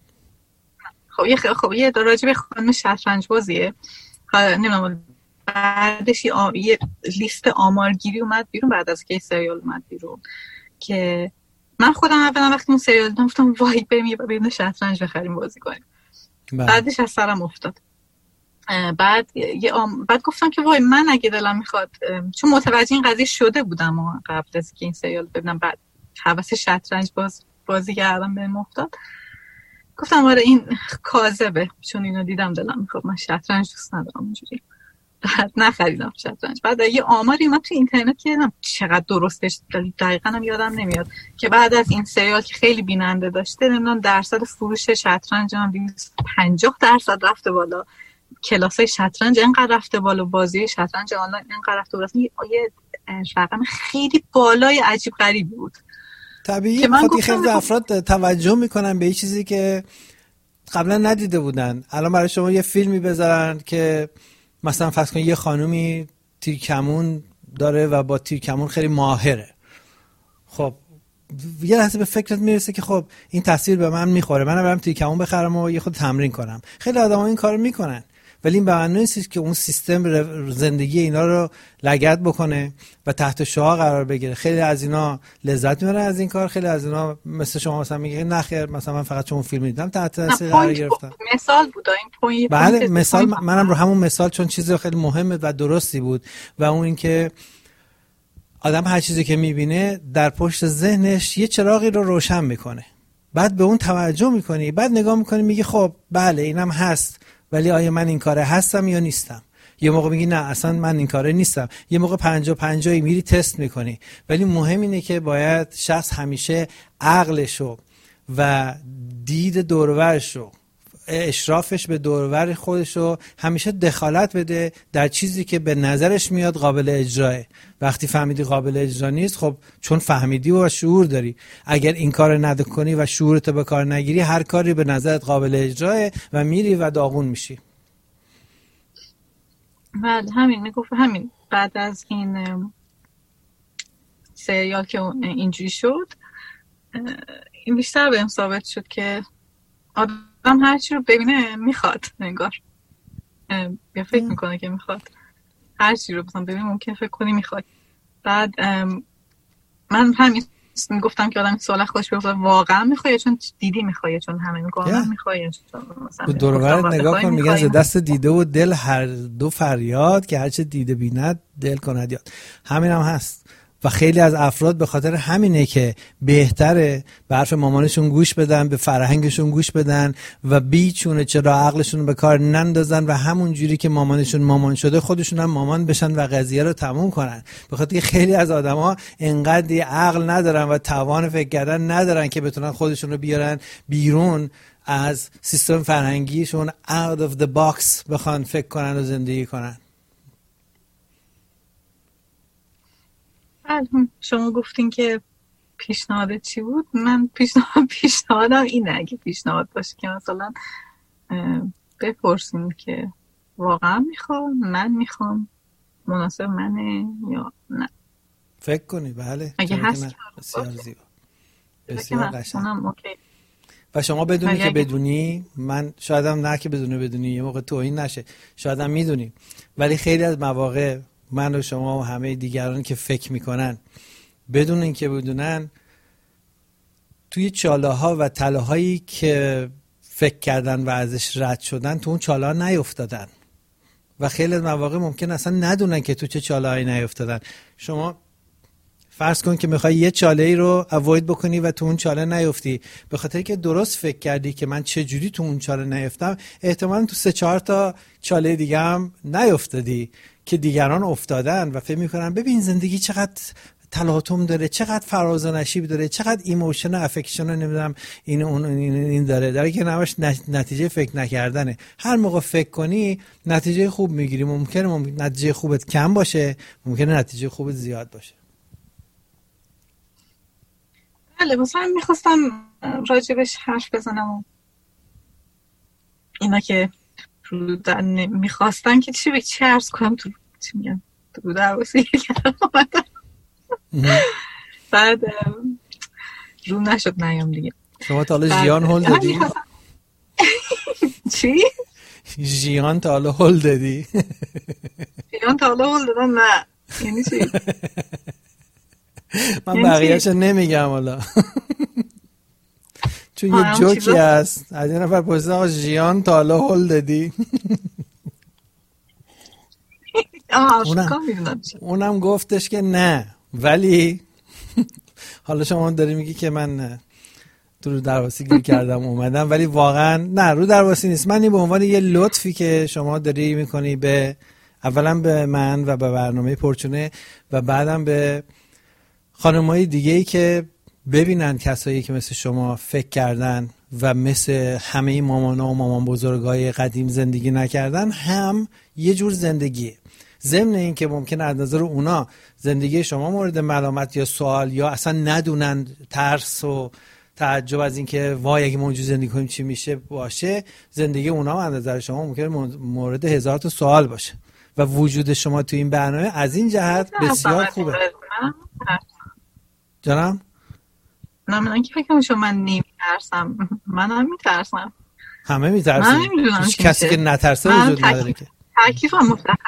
خب یه راجع به خانم شطرنج بازیه. نمیدونم بعدش یه لیست آمارگیری اومد بیرون بعد از که سریال اومد بیرون که من خودم اولا وقتی اون سریال دیدم گفتم وای بریم شطرنج بخریم بازی کنیم. بعدش از سرم افتاد. بعد گفتم که وای من اگه دلم میخواد، چون متوجه این قضیه شده بودم قبل از که این سریال ببینم، بعد هوس شطرنج بازی کردم بهم افتاد. گفتم آره این کاذبه، چون اینو دیدم دلم میخواد، من شطرنج دوست ندارم اونجوری. بعد نخریدم شطرنج. بعد یه آماری اومد تو اینترنت که چقدر درستش دقیقاً هم یادم نمیاد که بعد از این سریال که خیلی بیننده داشته، نمیدونم درصد فروش شطرنج هم 250% رفته بالا، کلاسای شطرنج اینقدر رفته بالا، بازی شطرنج آنلاین اینقدر رفته بالا. یه رقم خیلی بالای عجیب غریبی بود. طبیعیه، خاطی خیلی افراد توجه میکنن به یه چیزی که قبلا ندیده بودن. الان برای شما یه فیلمی بذارن که مثلا فرض کن یه خانومی تیرکمون داره و با تیرکمون خیلی ماهره، خب یه لحظه به فکرت میرسه که خب این تصویر به من میخوره، منم برم تیرکمون بخرم و یه خود تمرین کنم. خیلی آدم‌ها این کارو میکنن، ولی این به معنی نیست که اون سیستم زندگی اینا رو لگد بکنه و تحت شعاع قرار بگیره. خیلی از اینا لذت میبرن از این کار، خیلی از اینا مثل شما مثلا میگه نخیر مثلا من فقط چون اون فیلم دیدم تحت تاثیر قرار گرفتم. مثال بود این پوینت. بله مثال، منم رو همون مثال چون چیزی خیلی مهمه و درستی بود و اون این که آدم هر چیزی که میبینه در پشت ذهنش یه چراغی رو روشن میکنه، بعد به اون توجه میکنی، بعد نگاه میکنی میگی خب بله اینم هست، ولی آیا من این کاره هستم یا نیستم؟ یه موقع میگی نه اصلا من این کاره نیستم، یه موقع 50-50 میری تست میکنی. ولی مهم اینه که باید شخص همیشه عقلشو و دید دور و برشو، اشرافش به دور و بر خودشو همیشه دخالت بده در چیزی که به نظرش میاد قابل اجراه. وقتی فهمیدی قابل اجرا نیست، خب چون فهمیدی و شعور داری، اگر این کار نکنی و شعورت به کار نگیری، هر کاری به نظرت قابل اجراه و میری و داغون میشی. بله همین میگفت. همین بعد از این سریال که اینجوری شد، این بیشتر بهم ثابت شد که آدم هر چی رو ببینه میخواد، انگار یا فکر میکنه که میخواد. هر چی رو مثلا ببینه ممکن فکر کنی میخواد. بعد من همین میگفتم که آدم سوال خودش بپرسه واقعا میخواد چون دیدی میخواد، چون همه میگن میخواد، چون مثلا دور و برت نگاه کن، میگن ز دست دیده و دل هر دو فریاد، که هر چه دیده بیند دل کند یاد. همین هم هست. و خیلی از افراد به خاطر همینه که بهتره به حرف مامانشون گوش بدن، به فرهنگشون گوش بدن و بیچونه چرا عقلشون به کار نندازن و همون جوری که مامانشون مامان شده خودشون هم مامان بشن و قضیه رو تموم کنن. به خاطر که خیلی از آدما انقدر عقل ندارن و توان فکر کردن ندارن که بتونن خودشون رو بیارن بیرون از سیستم فرهنگیشون، out of the box بخوان فکر کنن و زندگی کنن. شما گفتین که پیشنهاد چی بود؟ من پیشنهادم اینه اگه پیشنهاد باشه که مثلا بپرسیم که واقعا میخوام، من میخوام، مناسب منه یا نه. فکر کنی بله اگه هست بسیار زیبا، بسیار قشنگ. اوکی. و شما بدونی که بدونی، من شایدم نه که بدونی یه موقع توهین نشه، شایدم میدونی، ولی خیلی از مواقع من و شما و همه دیگران که فکر میکنن بدون اینکه بدونن توی چاله ها و تله هایی که فکر کردن و ازش رد شدن تو اون چاله ها نیفتادن و خیلی از مواقع ممکن اصلا ندونن که تو چه چاله هایی نیفتادن. شما فرض کن که میخوای یه چاله ای رو اوید بکنی و تو اون چاله نیفتی، به خاطر که درست فکر کردی که من چه جوری تو اون چاله نیفتم، احتمالاً تو 3-4 تا چاله دیگه هم نیفتادی که دیگران افتادن و فکر میکنن ببین زندگی چقدر تلاطم داره، چقدر فراز و نشیب داره، چقدر ایموشن و افکشن نمیدونم این داره که نماش نتیجه فکر نکردنه. هر موقع فکر کنی نتیجه خوب میگیری. ممکنه نتیجه خوبت کم باشه، ممکنه نتیجه خوبت زیاد باشه. بله مثلا میخواستم راجبش حرف بزنم و اینا که میخواستن که چی عرض کنم تو چی میگم تو درواسی بعد روم نشد نیام دیگه. شما تا حالا ژیان هول دادی؟ چی؟ ژیان تا حالا هول دادی؟ ژیان تا حالا هول دادم نه. یعنی چی؟ من بقیه‌اشو نمیگم حالا چون یه جوکی هست از این نفر پرسید آقا ژیان تا حالا هول دادی؟ اونم گفتش که نه، ولی حالا شما داری میگی که من تو رو درواسی گیر کردم اومدم، ولی واقعا نه رو درواسی نیست. من این به عنوان یه لطفی که شما داری میکنی به اولا به من و به برنامه پرچونه و بعدم به خانم‌های دیگه‌ای که ببینن کسایی که مثل شما فکر کردن و مثل همه مامانا و مامان بزرگای قدیم زندگی نکردن هم یه جور زندگیه. ضمن این که ممکنه از نظر اونا زندگی شما مورد ملامت یا سوال یا اصلا ندونن، ترس و تعجب از این که وای اگه ما اونجوری زندگی کنیم چی میشه باشه، زندگی اونا از نظر شما ممکنه مورد 1000 تا سوال باشه و وجود شما تو این برنامه از این جهت بسیار خوبه. جانم؟ نه من که فکر میشم من نمیترسم، منم میترسم. همه میترسن، هیچ کسی که نترسه وجود نداره که. تکلیفم مشخص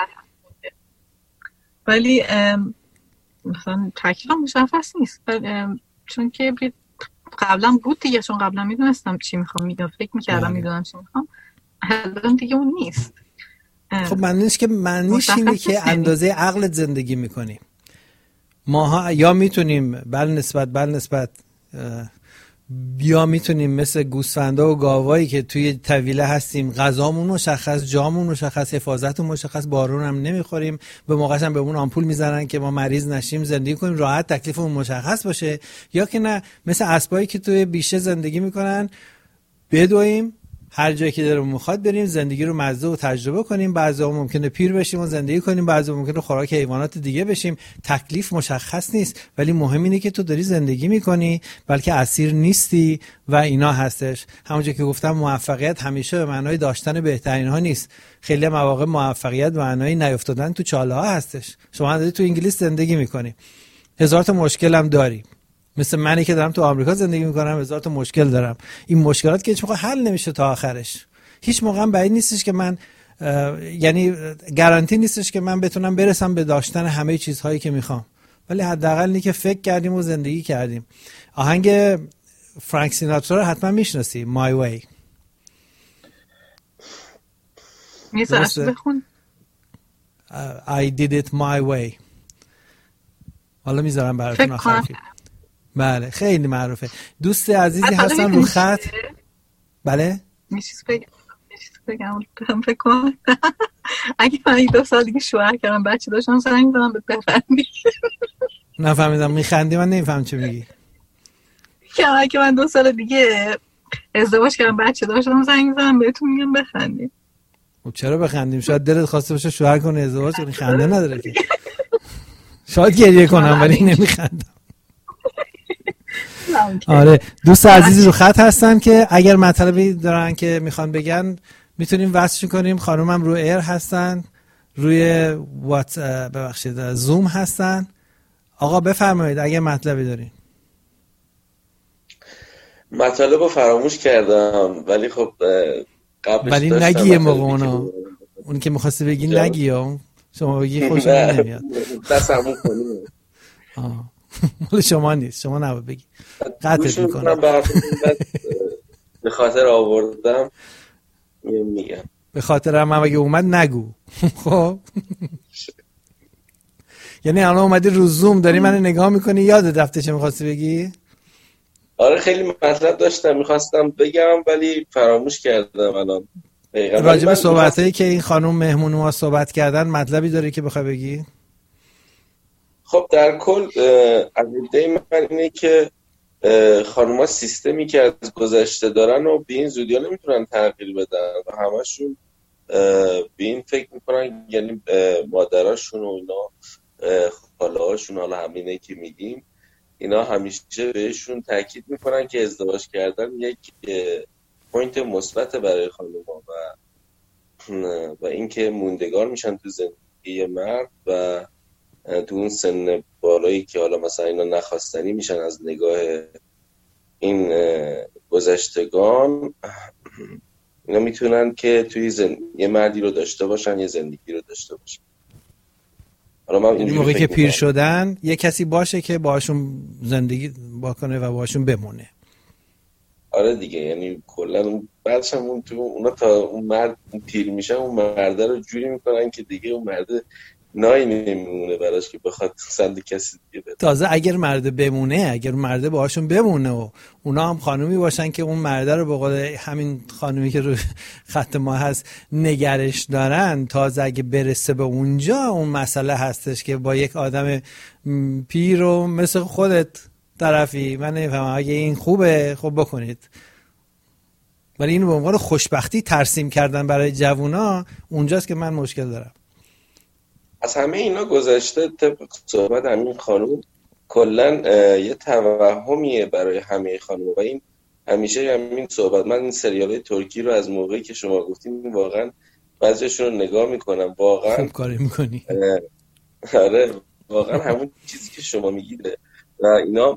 ولی مثلا تکلیفم مشخص نیست چون که قبلا بود دیگه، چون قبلا میدونستم چی میخوام، فکر میکردم میدونم چی میخوام، الان دیگه اون نیست. خب معنیش اینه که اندازه عقلت زندگی میکنی. ماها یا میتونیم بل نسبت یا میتونیم مثل گوسفندا و گاوایی که توی طویله هستیم غذامون مشخص، جامون مشخص، حفاظتمون مشخص، بارون هم نمیخوریم، به موقعش هم بهمون آمپول میزنن که ما مریض نشیم، زندگی کنیم راحت، تکلیفمون مشخص باشه. یا که نه مثل اسبایی که توی بیشه زندگی میکنن، بدویم هر جایی که دلمون میخواد بریم، زندگی رو مزه و تجربه کنیم. بعضی‌ها ممکنه پیر بشیم و زندگی کنیم، بعضی‌ها ممکنه خوراک حیوانات دیگه بشیم. تکلیف مشخص نیست، ولی مهم اینه که تو داری زندگی میکنی، بلکه اسیر نیستی و اینا هستش. همونجوری که گفتم موفقیت همیشه به معنای داشتن بهترین ها نیست. خیلی مواقع موفقیت به معنای نیافتادن تو چاله ها هستش. شما داری تو انگلیس زندگی میکنی، هزار تا مشکل هم داری، مثل منی که دارم تو آمریکا زندگی میکنم هزار تا مشکل دارم. این مشکلات که هیچ موقع حل نمیشه تا آخرش. هیچ موقع هم بعید نیستش که من یعنی گارانتی نیستش که من بتونم برسم به داشتن همه چیزهایی که میخوام، ولی حداقل اینی که فکر کردیم و زندگی کردیم. آهنگ فرانک سیناترا رو حتما میشناسی، My Way. میذارم بخون. I did it my way. حالا میذارم براتون آخر فیلم. بله خیلی معروفه. دوست عزیزی هستن رو خط. بله میشه بگم فکر کنم اگه من 2 سال دیگه شوهر کردم بچه داشتم زنگ می‌زدم به بخندی. نفهمیدم میخندی؟ من نمیفهم چه میگی. که اگه من 2 سال دیگه ازدواج کردم بچه داشتم زنگ می‌زدم بهتون میگم بخندی. خب چرا بخندیم؟ شاید دلت خواسته باشه شوهر کنی ازدواج کنی، خنده نداره که. شاید گریه کنم ولی نمیخندم. آره دوست عزیزی رو خط هستن که اگر مطلبی دارن که میخوان بگن میتونیم وصل کنیم. خانومم رو ایر هستن، روی ببخشید زوم هستن. آقا بفرمایید اگر مطلبی دارین. مطلب رو فراموش کردم ولی خب قبلش ولی نگیه موقع اون که میخواستی بگی نگیه، شما بگی خوشم نمیاد. دستمون کنیم مال شما نیست، شما نباید بگی، قطعت میکنم. به خاطر آوردم میگم، به خاطر هم اگه اومد نگو. خب یعنی الان اومدی رو زوم داری من نگاه میکنی، یادت رفته چه میخواستی بگی؟ آره خیلی مطلب داشتم میخواستم بگم ولی فراموش کردم. الان راجع به صحبتایی که این خانم مهمون ما صحبت کردن مطلبی داری که بخوای بگی؟ خب در کل از ایده من اینه که خانوما سیستمی که از گذشته دارن و به این زودی ها نمیتونن تغییر بدن و همشون به این فکر میکنن، یعنی مادراشون و اینا، خاله‌هاشون، حالا همینه که میگیم، اینا همیشه بهشون تاکید میکنن که ازدواج کردن یک پوینت مثبت برای خانوما و اینکه موندگار میشن تو زندگی مرد و تو اون سن بالایی که حالا مثلا اینا نخواستنی میشن از نگاه این گذشتگان، اینا میتونن که توی یه مردی رو داشته باشن، یه زندگی رو داشته باشن. حالا من این موقعی که پیر شدن یه کسی باشه که باهاشون زندگی بکنه و باهاشون بمونه. آره دیگه، یعنی کلا بعدش هم اونا تا اون مرد پیر میشن اون مرده رو جوری میکنن که دیگه اون مرده نایی نمیمونه براش که بخواد سند کسی دیگه بده. تازه اگر مرده بمونه، اگر مرده باهاشون بمونه و اونا هم خانومی باشن که اون مرده رو به قول همین خانومی که رو خط ما هست نگرش دارن، تازه اگه برسه به اونجا اون مسئله هستش که با یک آدم پیر و مثل خودت طرفی، من نمیفهمم اگه این خوبه خب بکنید، ولی اینو به عنوان خوشبختی ترسیم کردن برای جوونا اونجاست که من مشکل دارم. از همه اینا گذشته طبق صحبت همین خانوم کلن یه توهمیه برای همه خانوم و این همیشه همین صحبت. من این سریال ترکی رو از موقعی که شما گفتیم واقعا بعضیشون رو نگاه میکنم، واقعا خوب کاری میکنی. آره واقعا همون چیزی که شما میگیده و اینا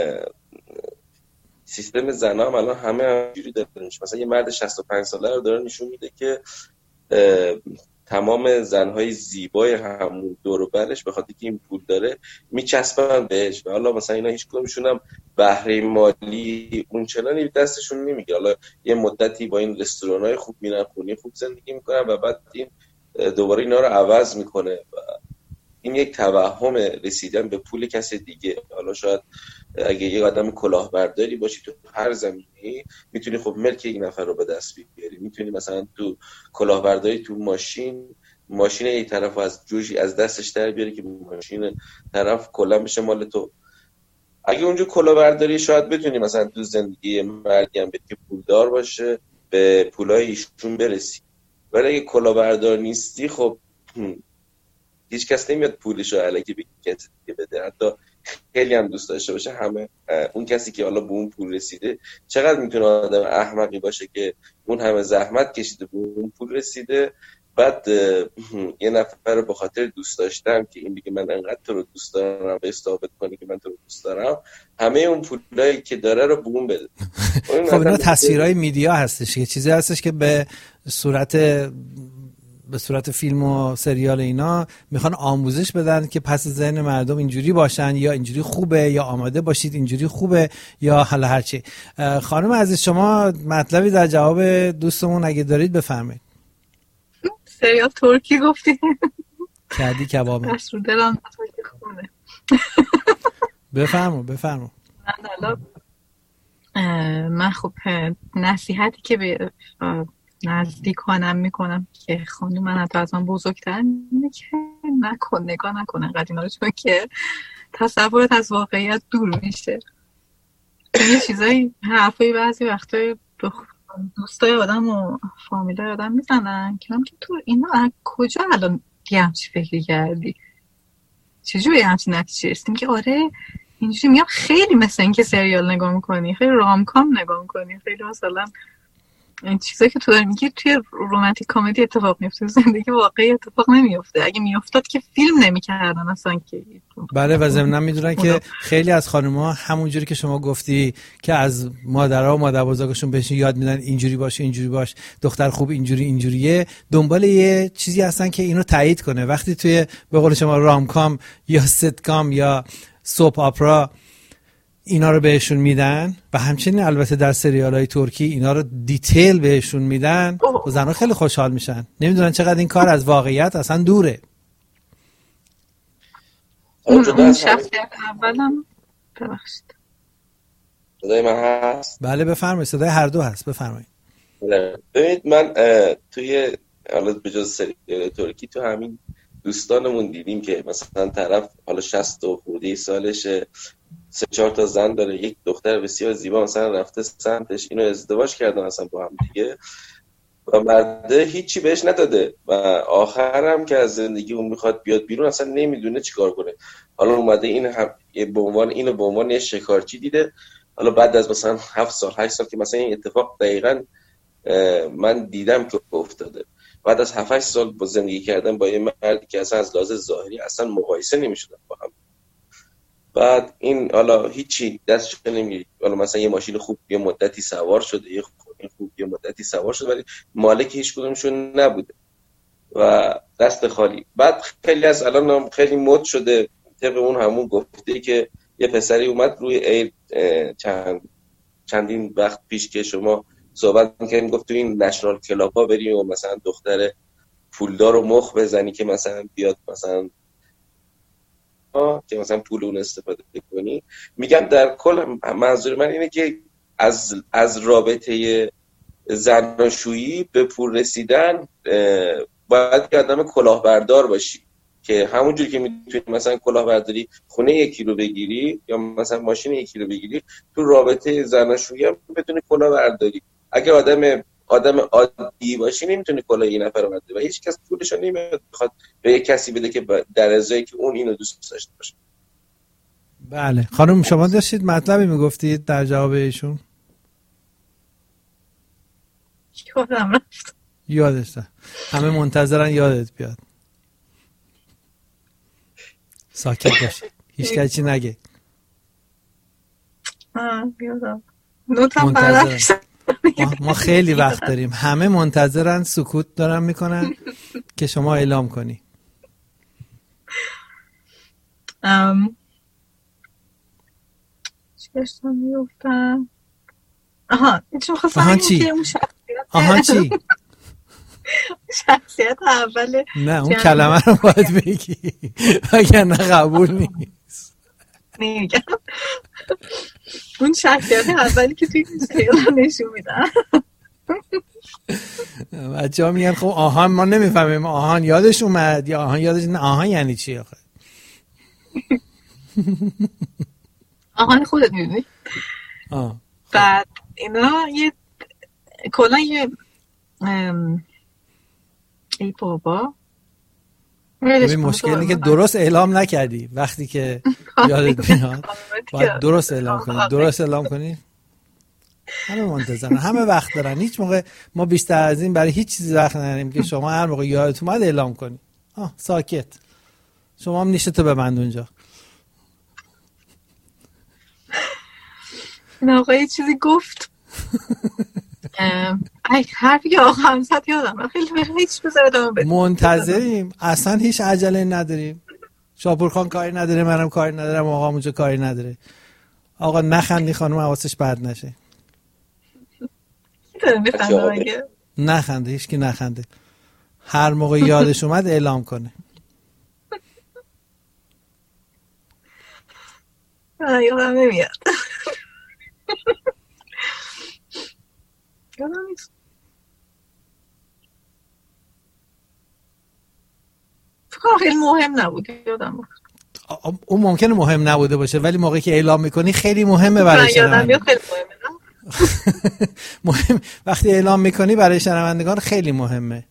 سیستم زنا هم الان همه همجوری داره میشه. مثلا یه مرد 65 ساله رو داره نشون میده که تمام زنهای زیبای همون دور و برش به خاطر که این پول داره میچسبن بهش و حالا مثلا اینا هیچ کدومشون هم بهره مالی اونچنانی دستشون نمیگه. حالا یه مدتی با این رستورانای خوب میرن، خونه خوب زندگی میکنن و بعد این دوباره اینا رو عوض میکنه و این یک توهم رسیدن به پول کسی دیگه. حالا شاید اگه یک آدم کلاهبرداری باشی تو هر زمینه‌ای میتونی خب ملک یک نفر رو به دست بیاری. میتونی مثلا تو کلاهبرداری تو ماشین یک طرف از جوشی از دستش در بیاری که ماشین طرف کلا بشه مال تو. اگه اونجا کلاهبرداری شاید بتونی مثلا تو زندگی مردی هم که پولدار باشه به پولای ایشون برسی، ولی اگه کلاهبردار نیستی خب هیچ کس نمیاد پولشو الکی به کسی دیگه بده، حتی خیلی هم دوست داشته باشه همه اون کسی که حالا به اون پول رسیده چقدر میتونه آدم احمقی باشه که اون همه زحمت کشیده به اون پول رسیده، بعد یه نفر رو به خاطر دوست داشتم که این دیگه من انقدر تو رو دوست دارم به ثابت کنی که من تو رو دوست دارم همه اون پولایی که داره رو به اون بده. خب اینا تصویرهای میدیا هستش که چیزی هستش که به صورت فیلم و سریال اینا میخوان آموزش بدن که پس ذهن مردم اینجوری باشن یا اینجوری خوبه یا آماده باشید اینجوری خوبه یا حالا هرچی. خانم عزیز شما مطلبی در جواب دوستمون اگه دارید بفرمایید. سریال ترکی گفتی؟ کردی کباب دست رو دلم ترکی خونه. بفرمو. من خب نصیحتی که به نزدیکانم میکنم که خانم من حتی از من بزرگترن اینه که نگاه نکنه قدیما رو، چون که تصورت از واقعیت دور میشه. یه چیزایی حرفایی بعضی وقتایی دوستای آدم و فامیلای آدم میزنن که تو اینا از کجا الان یه همچی فکری کردی، چجوری همچی نتیجه رسیدیم که آره اینجوری. میگم خیلی مثل این که سریال نگاه میکنی، خیلی رامکام نگاه میکنی، خیلی مثلا این چیزایی که تو داری میگی توی رومانتیک کمدی اتفاق میفته، زندگی واقعی اتفاق نمیفته. اگه میافتاد که فیلم نمیکردن اصلا که. بله و ضمناً میدونن که خیلی از خانم‌ها همونجوری که شما گفتی که از مادرها و مادربزرگشون بهشون یاد میدن اینجوری باش اینجوری باش، دختر خوب اینجوریه، دنبال یه چیزی هستن که اینو تایید کنه. وقتی توی به قول شما رامکام یا ستکام یا سوپ آپرا اینا رو بهشون میدن و همچنین البته در سریال‌های ترکی اینا رو دیتیل بهشون میدن و زنها خیلی خوشحال میشن، نمیدونن چقدر این کار از واقعیت اصلا دوره. اون شخصیت اولم ببخشید صدای من هست؟ بله بفرمایید، صدای هر دو هست، بفرمایید. ببینید من توی حالا به جز سریال ترکی تو همین دوستانمون دیدیم که مثلا طرف حالا 60 و خورده سالشه، 3-4 تا زن داره، یک دختر بسیار زیبا مثلا رفته سمتش، اینو ازدواج کردن اصلا با هم دیگه و مرده هیچی بهش نداده و آخرم که از زندگی اون میخواد بیاد بیرون اصلا نمیدونه چیکار کنه. حالا اومده این اینو به عنوان یه شکارچی دیده. حالا بعد از مثلا 7 سال 8 سال که مثلا این اتفاق دقیقاً من دیدم که افتاده، بعد از 7-8 سال با زندگی کردن با یه مردی که اصلا از لحاظ ظاهری اصلا مقایسه نمیشدن با هم، بعد این حالا هیچی دستش نمیگیره. حالا مثلا یه ماشین خوب یه مدتی سوار شده، یه خوب یه مدتی سوار شده، ولی مالک هیچ کدومشون نبوده و دست خالی. بعد خیلی از الان خیلی مد شده طبق اون همون گفته که یه پسری اومد روی ایر چندین وقت پیش که شما صحبت می‌کردیم، گفت تو این نشنال کلاب‌ها بریم و مثلا دختر پولدار رو مخ بزنی که مثلا بیاد مثلا که مثلا پول اون استفاده کنی. میگم در کل منظور من اینه که از رابطه زناشویی به پول رسیدن باید که آدم کلاهبردار باشی که همونجوری که میتونی مثلا کلاهبرداری خونه یکی رو بگیری یا مثلا ماشین یکی رو بگیری، تو رابطه زناشویی هم بتونی کلاهبرداری. اگه آدم عادی باشی نمیتونی کلاه این نفر رو برداری و هیچ کس پولش رو نمیاد بخواد به یک کسی بده که در ازای که اون اینو دوست داشته باشه. بله خانم شما داشتید مطلبی میگفتید در جواب ایشون؟ یادش رفت. همه منتظرن یادت بیاد. ساکت باشید، هیچ کسی نگه. یادم نوتم برداشت. ما خیلی وقت داریم، همه منتظرن، سکوت دارن میکنن که شما اعلام کنی. چی داشتم میفتم؟ چون خواستم چی؟ چی؟ شخصیت اوله. نه اون کلمه رو باید بگی وگرنه قبول نیست. نمیگم. اون شخصیت اولی که توی تریلر نشون میدن. بچه‌ها میگن خب آهان ما نمیفهمیم آهان یادش اومد یا آهان یادش نه. آهان یعنی چی آخه؟ آهان خودت میدونی. بعد اینا یه کلا یه ای بابا مشکل اینه که درست اعلام نکردی. وقتی که یادت میاد باید درست اعلام کنی. درست اعلام کنی. همه منتظرن، همه وقت دارن. هیچ موقع ما بیشتر از این برای هیچ چیزی وقت نداریم که شما هر موقع یادت اومد اعلام کنی. ساکت. شما هم نیشتو ببند اونجا. نه آقا یه چیزی گفت. حرفی که آقا همسط یادم خیلی هیچ بذاره دامون بده. منتظریم، اصلا هیچ عجله نداریم. شاپورخان کاری نداره، منم کاری ندارم، آقا اونجا کاری نداره. آقا نخندی خانم حواسش بد نشه. نخنده، هیچکی نخنده. هر موقع یادش اومد اعلام کنه. یادم نمیاد. یادم نیست. فکر خیلی مهم نبود. یادم اون ممکنه مهم نبوده باشه ولی موقعی که اعلام میکنی خیلی مهمه برای شنوندگان. خیلی مهم وقتی اعلام میکنی برای شنوندگان خیلی مهمه.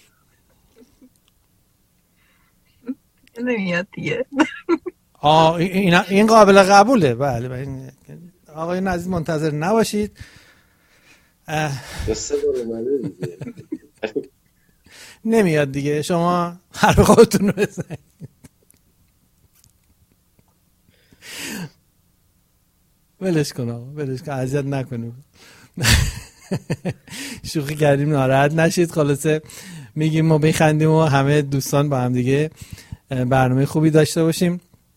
نمیاد دیگه. این قابل قبوله. بله آقایون عزیز منتظر نباشید. نمیاد دیگه. شما حرف خودتون رو بزنید. ولش کن آقا، ولش کن، اذیت نکنیم. شوخی کردیم، ناراحت نشید. خلاصه میگیم ما بخندیم و همه دوستان با هم دیگه برنامه خوبی داشته باشیم.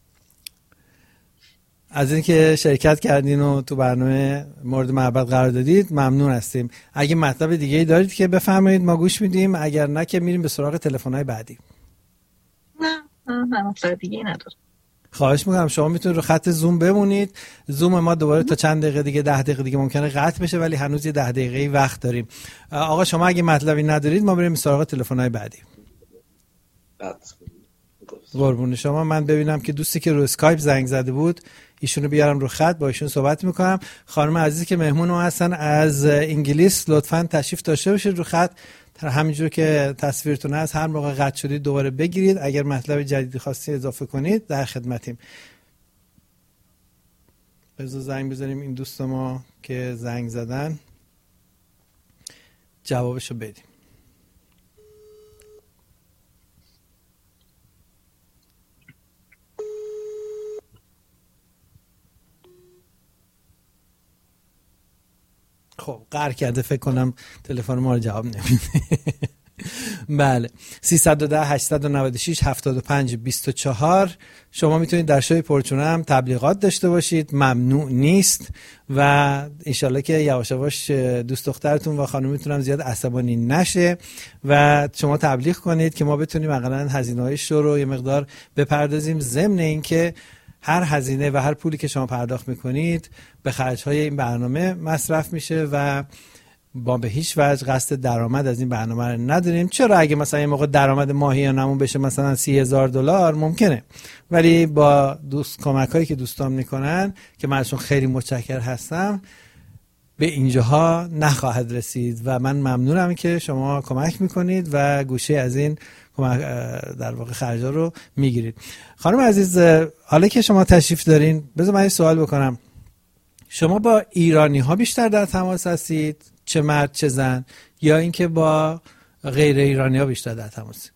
از اینکه شرکت کردین و تو برنامه مورد محبت قرار دادید ممنون هستیم. اگه مطلب دیگه‌ای دارید که بفرمایید، ما گوش میدیم. اگر نه که میریم به سراغ تلفن‌های بعدی. نه مطلب دیگه‌ای ندارم. خواهش میکنم شما میتونید رو خط زوم بمونید. زوم ما دوباره تا چند دقیقه دیگه 10 دقیقه دیگه ممکنه قطع بشه ولی هنوز یه 10 دقیقه‌ای وقت داریم. آقا شما اگه مطلبی ندارید ما بریم سراغ تلفن‌های بعدی. قربون شما. من ببینم که دوستی که رو اسکایپ زنگ زده بود ایشونو بیارم رو خط، با ایشون صحبت میکنم. خانم عزیزی که مهمون ما هستن از انگلیس لطفاً تشریف داشته باشید رو خط. همینجور که تصویرتون هست هر موقع قطع شدید دوباره بگیرید. اگر مطلب جدیدی خواستید اضافه کنید در خدمتیم. بذار زنگ بزنیم این دوست ما که زنگ زدن جوابشو بدیم. خب قهر کرده فکر کنم تلفن ما رو جواب نمیده. بله 310 896 75 24. شما میتونید در شوی پرچونه هم تبلیغات داشته باشید، ممنوع نیست و انشالله که یواش یواش دوست دخترتون و خانومتون هم زیاد عصبانی نشه و شما تبلیغ کنید که ما بتونیم حداقل هزینه‌های شو رو یه مقدار بپردازیم، ضمن اینکه هر هزینه و هر پولی که شما پرداخت میکنید به خرج‌های این برنامه مصرف میشه و با به هیچ وجه قصد درآمد از این برنامه رو نداریم. چرا اگه مثلا یه موقع درآمد ماهیانمون بشه مثلا $30,000 ممکنه، ولی با کمک‌هایی که دوستان میکنن که من ازشون خیلی متشکر هستم به اینجاها نخواهد رسید و من ممنونم که شما کمک میکنید و گوشه از این در واقع خرجا رو میگیرید. خانم عزیز حالا که شما تشریف دارین بذار من یه سوال بکنم. شما با ایرانی ها بیشتر در تماس هستید، چه مرد چه زن، یا اینکه با غیر ایرانی ها بیشتر در تماس؟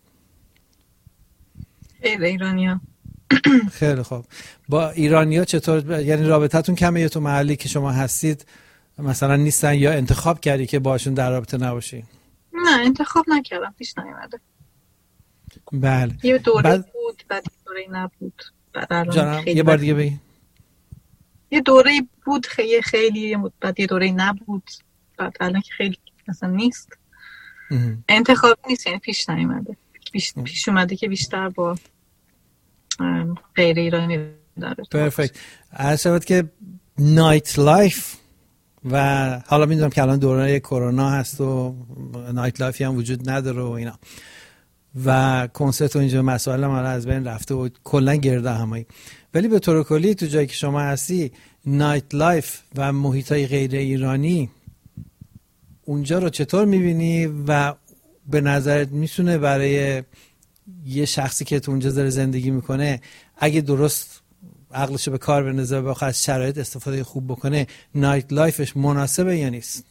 غیر ایرانی ها. خیلی خوب. با ایرانی ها چطور، یعنی رابطتون کمه یا تو محلی که شما هستید مثلا نیستن یا انتخاب کردی که باشون در رابطه نباشی؟ نه انتخاب نکردم، پیش نیومده. بله. یه دوره بود بعد یه دوره نبود. جانم یه بار دیگه بگی. یه دوره بود خیلی بعد یه دوره نبود بعد الان که خیلی مثلا نیست. انتخاب نیست، یعنی پیش نیومده. پیش اومده که بیشتر با غیر ایرانی پرفکت. عرض شود که نایت لایف و حالا میدونم که الان دوران کرونا هست و نایت لایفی هم وجود نداره و اینا و کنسرت و اینجا مسائل هم از بین رفته و کلا گرده همایی، ولی به طور کلی تو جایی که شما هستی نایت لایف و محیطای غیر ایرانی اونجا رو چطور میبینی و به نظرت میتونه برای یه شخصی که تو اونجا داره زندگی میکنه اگه درست عقلشو به کار بندازه و بخواد از شرایط استفاده خوب بکنه نایت لایفش مناسبه یا نیست؟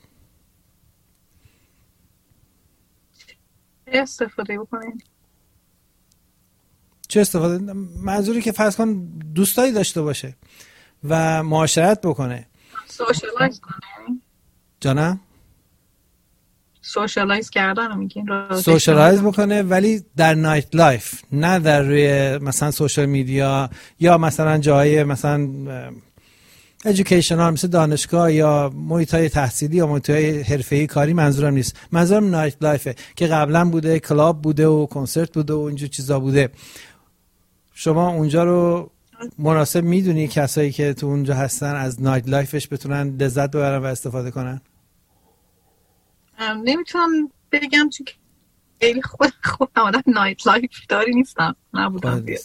استفاده بکنه چه استفاده؟ منظوری که فرض کن دوستایی داشته باشه و معاشرت بکنه، سوشالایز کنه. جانم؟ سوشالایز کردن رو میگین؟ سوشالایز بکنه ولی در نایت لایف، نه در روی مثلا سوشال میدیا یا مثلا جای مثلا ایژوکیشنال مثل دانشگاه یا محیطای تحصیلی یا محیطای حرفه‌ای کاری. منظورم نیست، منظورم نایت لایفه که قبلا بوده، کلاب بوده و کنسرت بوده و اینجور چیزا بوده. شما اونجا رو مناسب میدونی کسایی که تو اونجا هستن از نایت لایفش بتونن لذت ببرن و استفاده کنن؟ نمیتونم بگم چون خیلی خودم آدم نایت لایف داری نیستم، نبودم بیاد.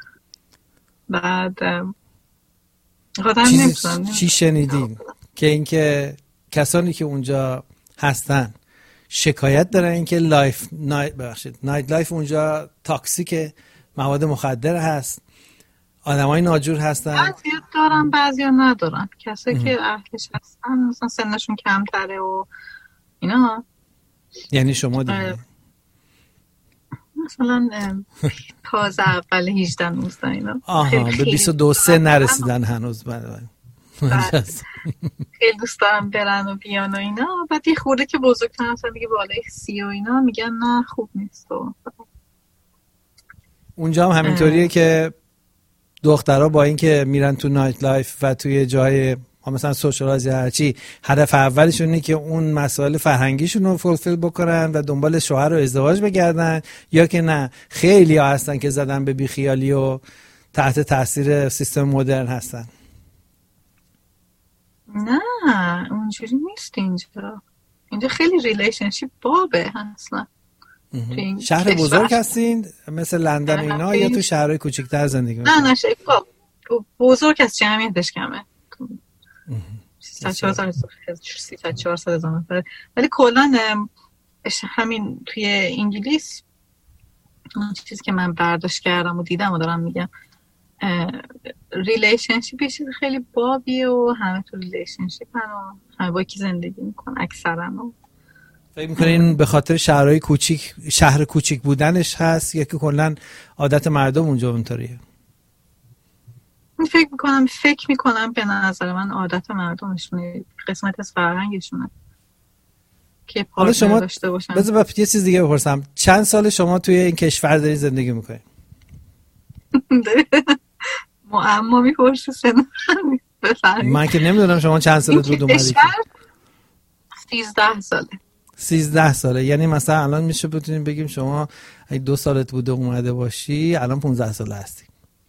بعد چی شنیدین که اینکه کسانی که اونجا هستن شکایت دارن اینکه نایت لایف اونجا تاکسیکه، مواد مخدر هست، آدمای ناجور هستن؟ بعضیا دارن بعضیا ندارن. کسایی که اهلش هستن مثلا سنشون کمتره و اینا. یعنی شما دیگه مثلا تازه اول 18 19 اینا. آها، به 22 3 نرسیدن هنوز. خیلی دوست دارم برن و بیان و اینا. بعد یه خورده که بزرگتر مثلا دیگه بالای 30 و اینا میگن نه خوب نیست. اونجا هم همینطوریه که دخترها با اینکه میرن تو نایت لایف و توی جای مثلا سوشالایز هرچی، هدف اولشون اینه که اون مسائل فرهنگیشون رو فولفیل بکنن و دنبال شوهر و ازدواج بگردن، یا که نه خیلی ها هستن که زدن به بیخیالی و تحت تاثیر سیستم مدرن هستن؟ نه اونجوری نیست. اینجا خیلی ریلیشنشیپ بابه اصلا. شهر بزرگ هستین مثل لندن اینا یا تو شهرهای کوچیک‌تر زندگی میکنین؟ نه بزرگ هست، جمعیتش کمه. 300-400 هزار نفر. ولی کلا همین توی انگلیس اون چیزی که من برداشت کردم و دیدم و دارم میگم، ریلیشنشیپ یه چیز خیلی بابیه و همه تو ریلیشنشیپ همه با کی زندگی میکنن اکثرا. فکر میکنین به خاطر شهرهای کوچیک، شهر کوچیک بودنش هست یا که کلا عادت مردم اونجا اونطوریه؟ فکر میکنم به نظر من عادت مردمشونه، قسمت از فرهنگشونه که پارتنر داشته باشن. بذار یه چیز دیگه بپرسم، چند سال شما توی این کشور دارین زندگی میکنین؟ معما میپرسی سن من که نمیدونم شما چند سال بود اومدید. 13 ساله. 13 ساله، یعنی مثلا الان میشه بتونیم بگیم شما اگه 2 سالت بوده اومده باشی الان 15 ساله هستی.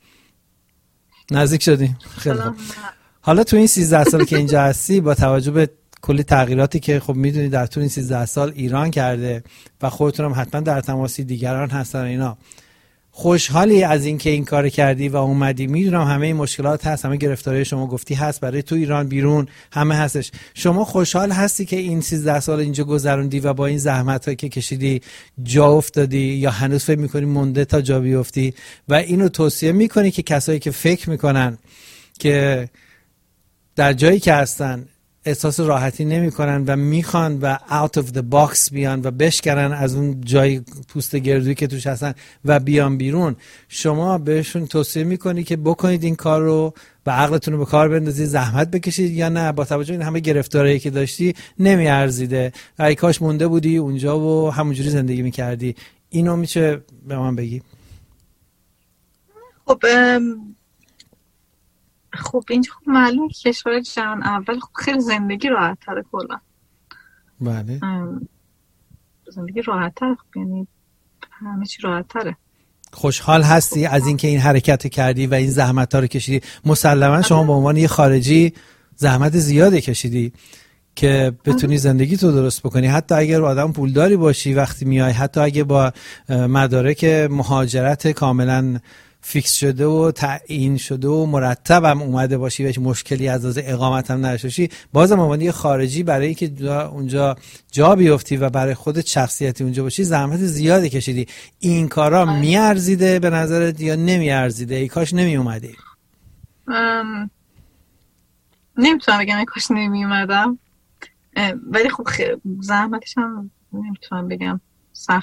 نزدیک شدیم. خیلی خوب. حالا تو این 13 سال که اینجا هستی، با توجه به کلی تغییراتی که خب میدونی در طول این 13 سال ایران کرده و خودتون هم حتما در تماسی دیگران هستن اینا، خوشحالی از این که این کار کردی و اومدی؟ میدونم همه این مشکلات هست، همه گرفتاری شما گفتی هست برای تو ایران بیرون همه هستش. شما خوشحال هستی که این 13 سال اینجا گذروندی و با این زحمتایی که کشیدی جا افتادی، یا هنوز فکر میکنی مونده تا جا بیفتی؟ و اینو توصیه میکنی که کسایی که فکر میکنن که در جایی که هستن احساس راحتی نمی کنن و میخوان و out of the box بیان و بشکنن از اون جای پوست گردویی که توش هستن و بیان بیرون، شما بهشون توصیه میکنی که بکنید این کار رو و عقلتون رو به کار بندازید، زحمت بکشید، یا نه با توجه این همه گرفتاری که داشتی نمیارزیده، ای کاش مونده بودی اونجا و همونجوری زندگی میکردی؟ اینو میشه به من بگی؟ خب اینجا خب معلوم کشور جهان اول خب خیلی زندگی راحت تره کلا. بله. زندگی راحت تره، خب یعنی همه چی راحت تره. خوشحال هستی از اینکه این حرکت کردی و این زحمت ها رو کشیدی؟ مسلما شما به عنوان یه خارجی زحمت زیادی کشیدی که بتونی زندگی تو درست بکنی، حتی اگر آدم پولداری باشی وقتی میای، حتی اگه با مدارک مهاجرت کاملا فیکس شده و تعیین شده و مرتب هم اومده باشی و هیچ مشکلی از لحاظ اقامت هم نداشته باشی، بازم عنوان یه خارجی برای اینکه اونجا جا بیفتی و برای خودت شخصیتی اونجا باشی زحمت زیادی کشیدی. این کارا میارزیده به نظرت یا نمیارزیده؟ ای کاش نمی اومدی. نمیتونم بگم ای کاش نمی اومدم، ولی خب زحمتش هم نمیتونم بگم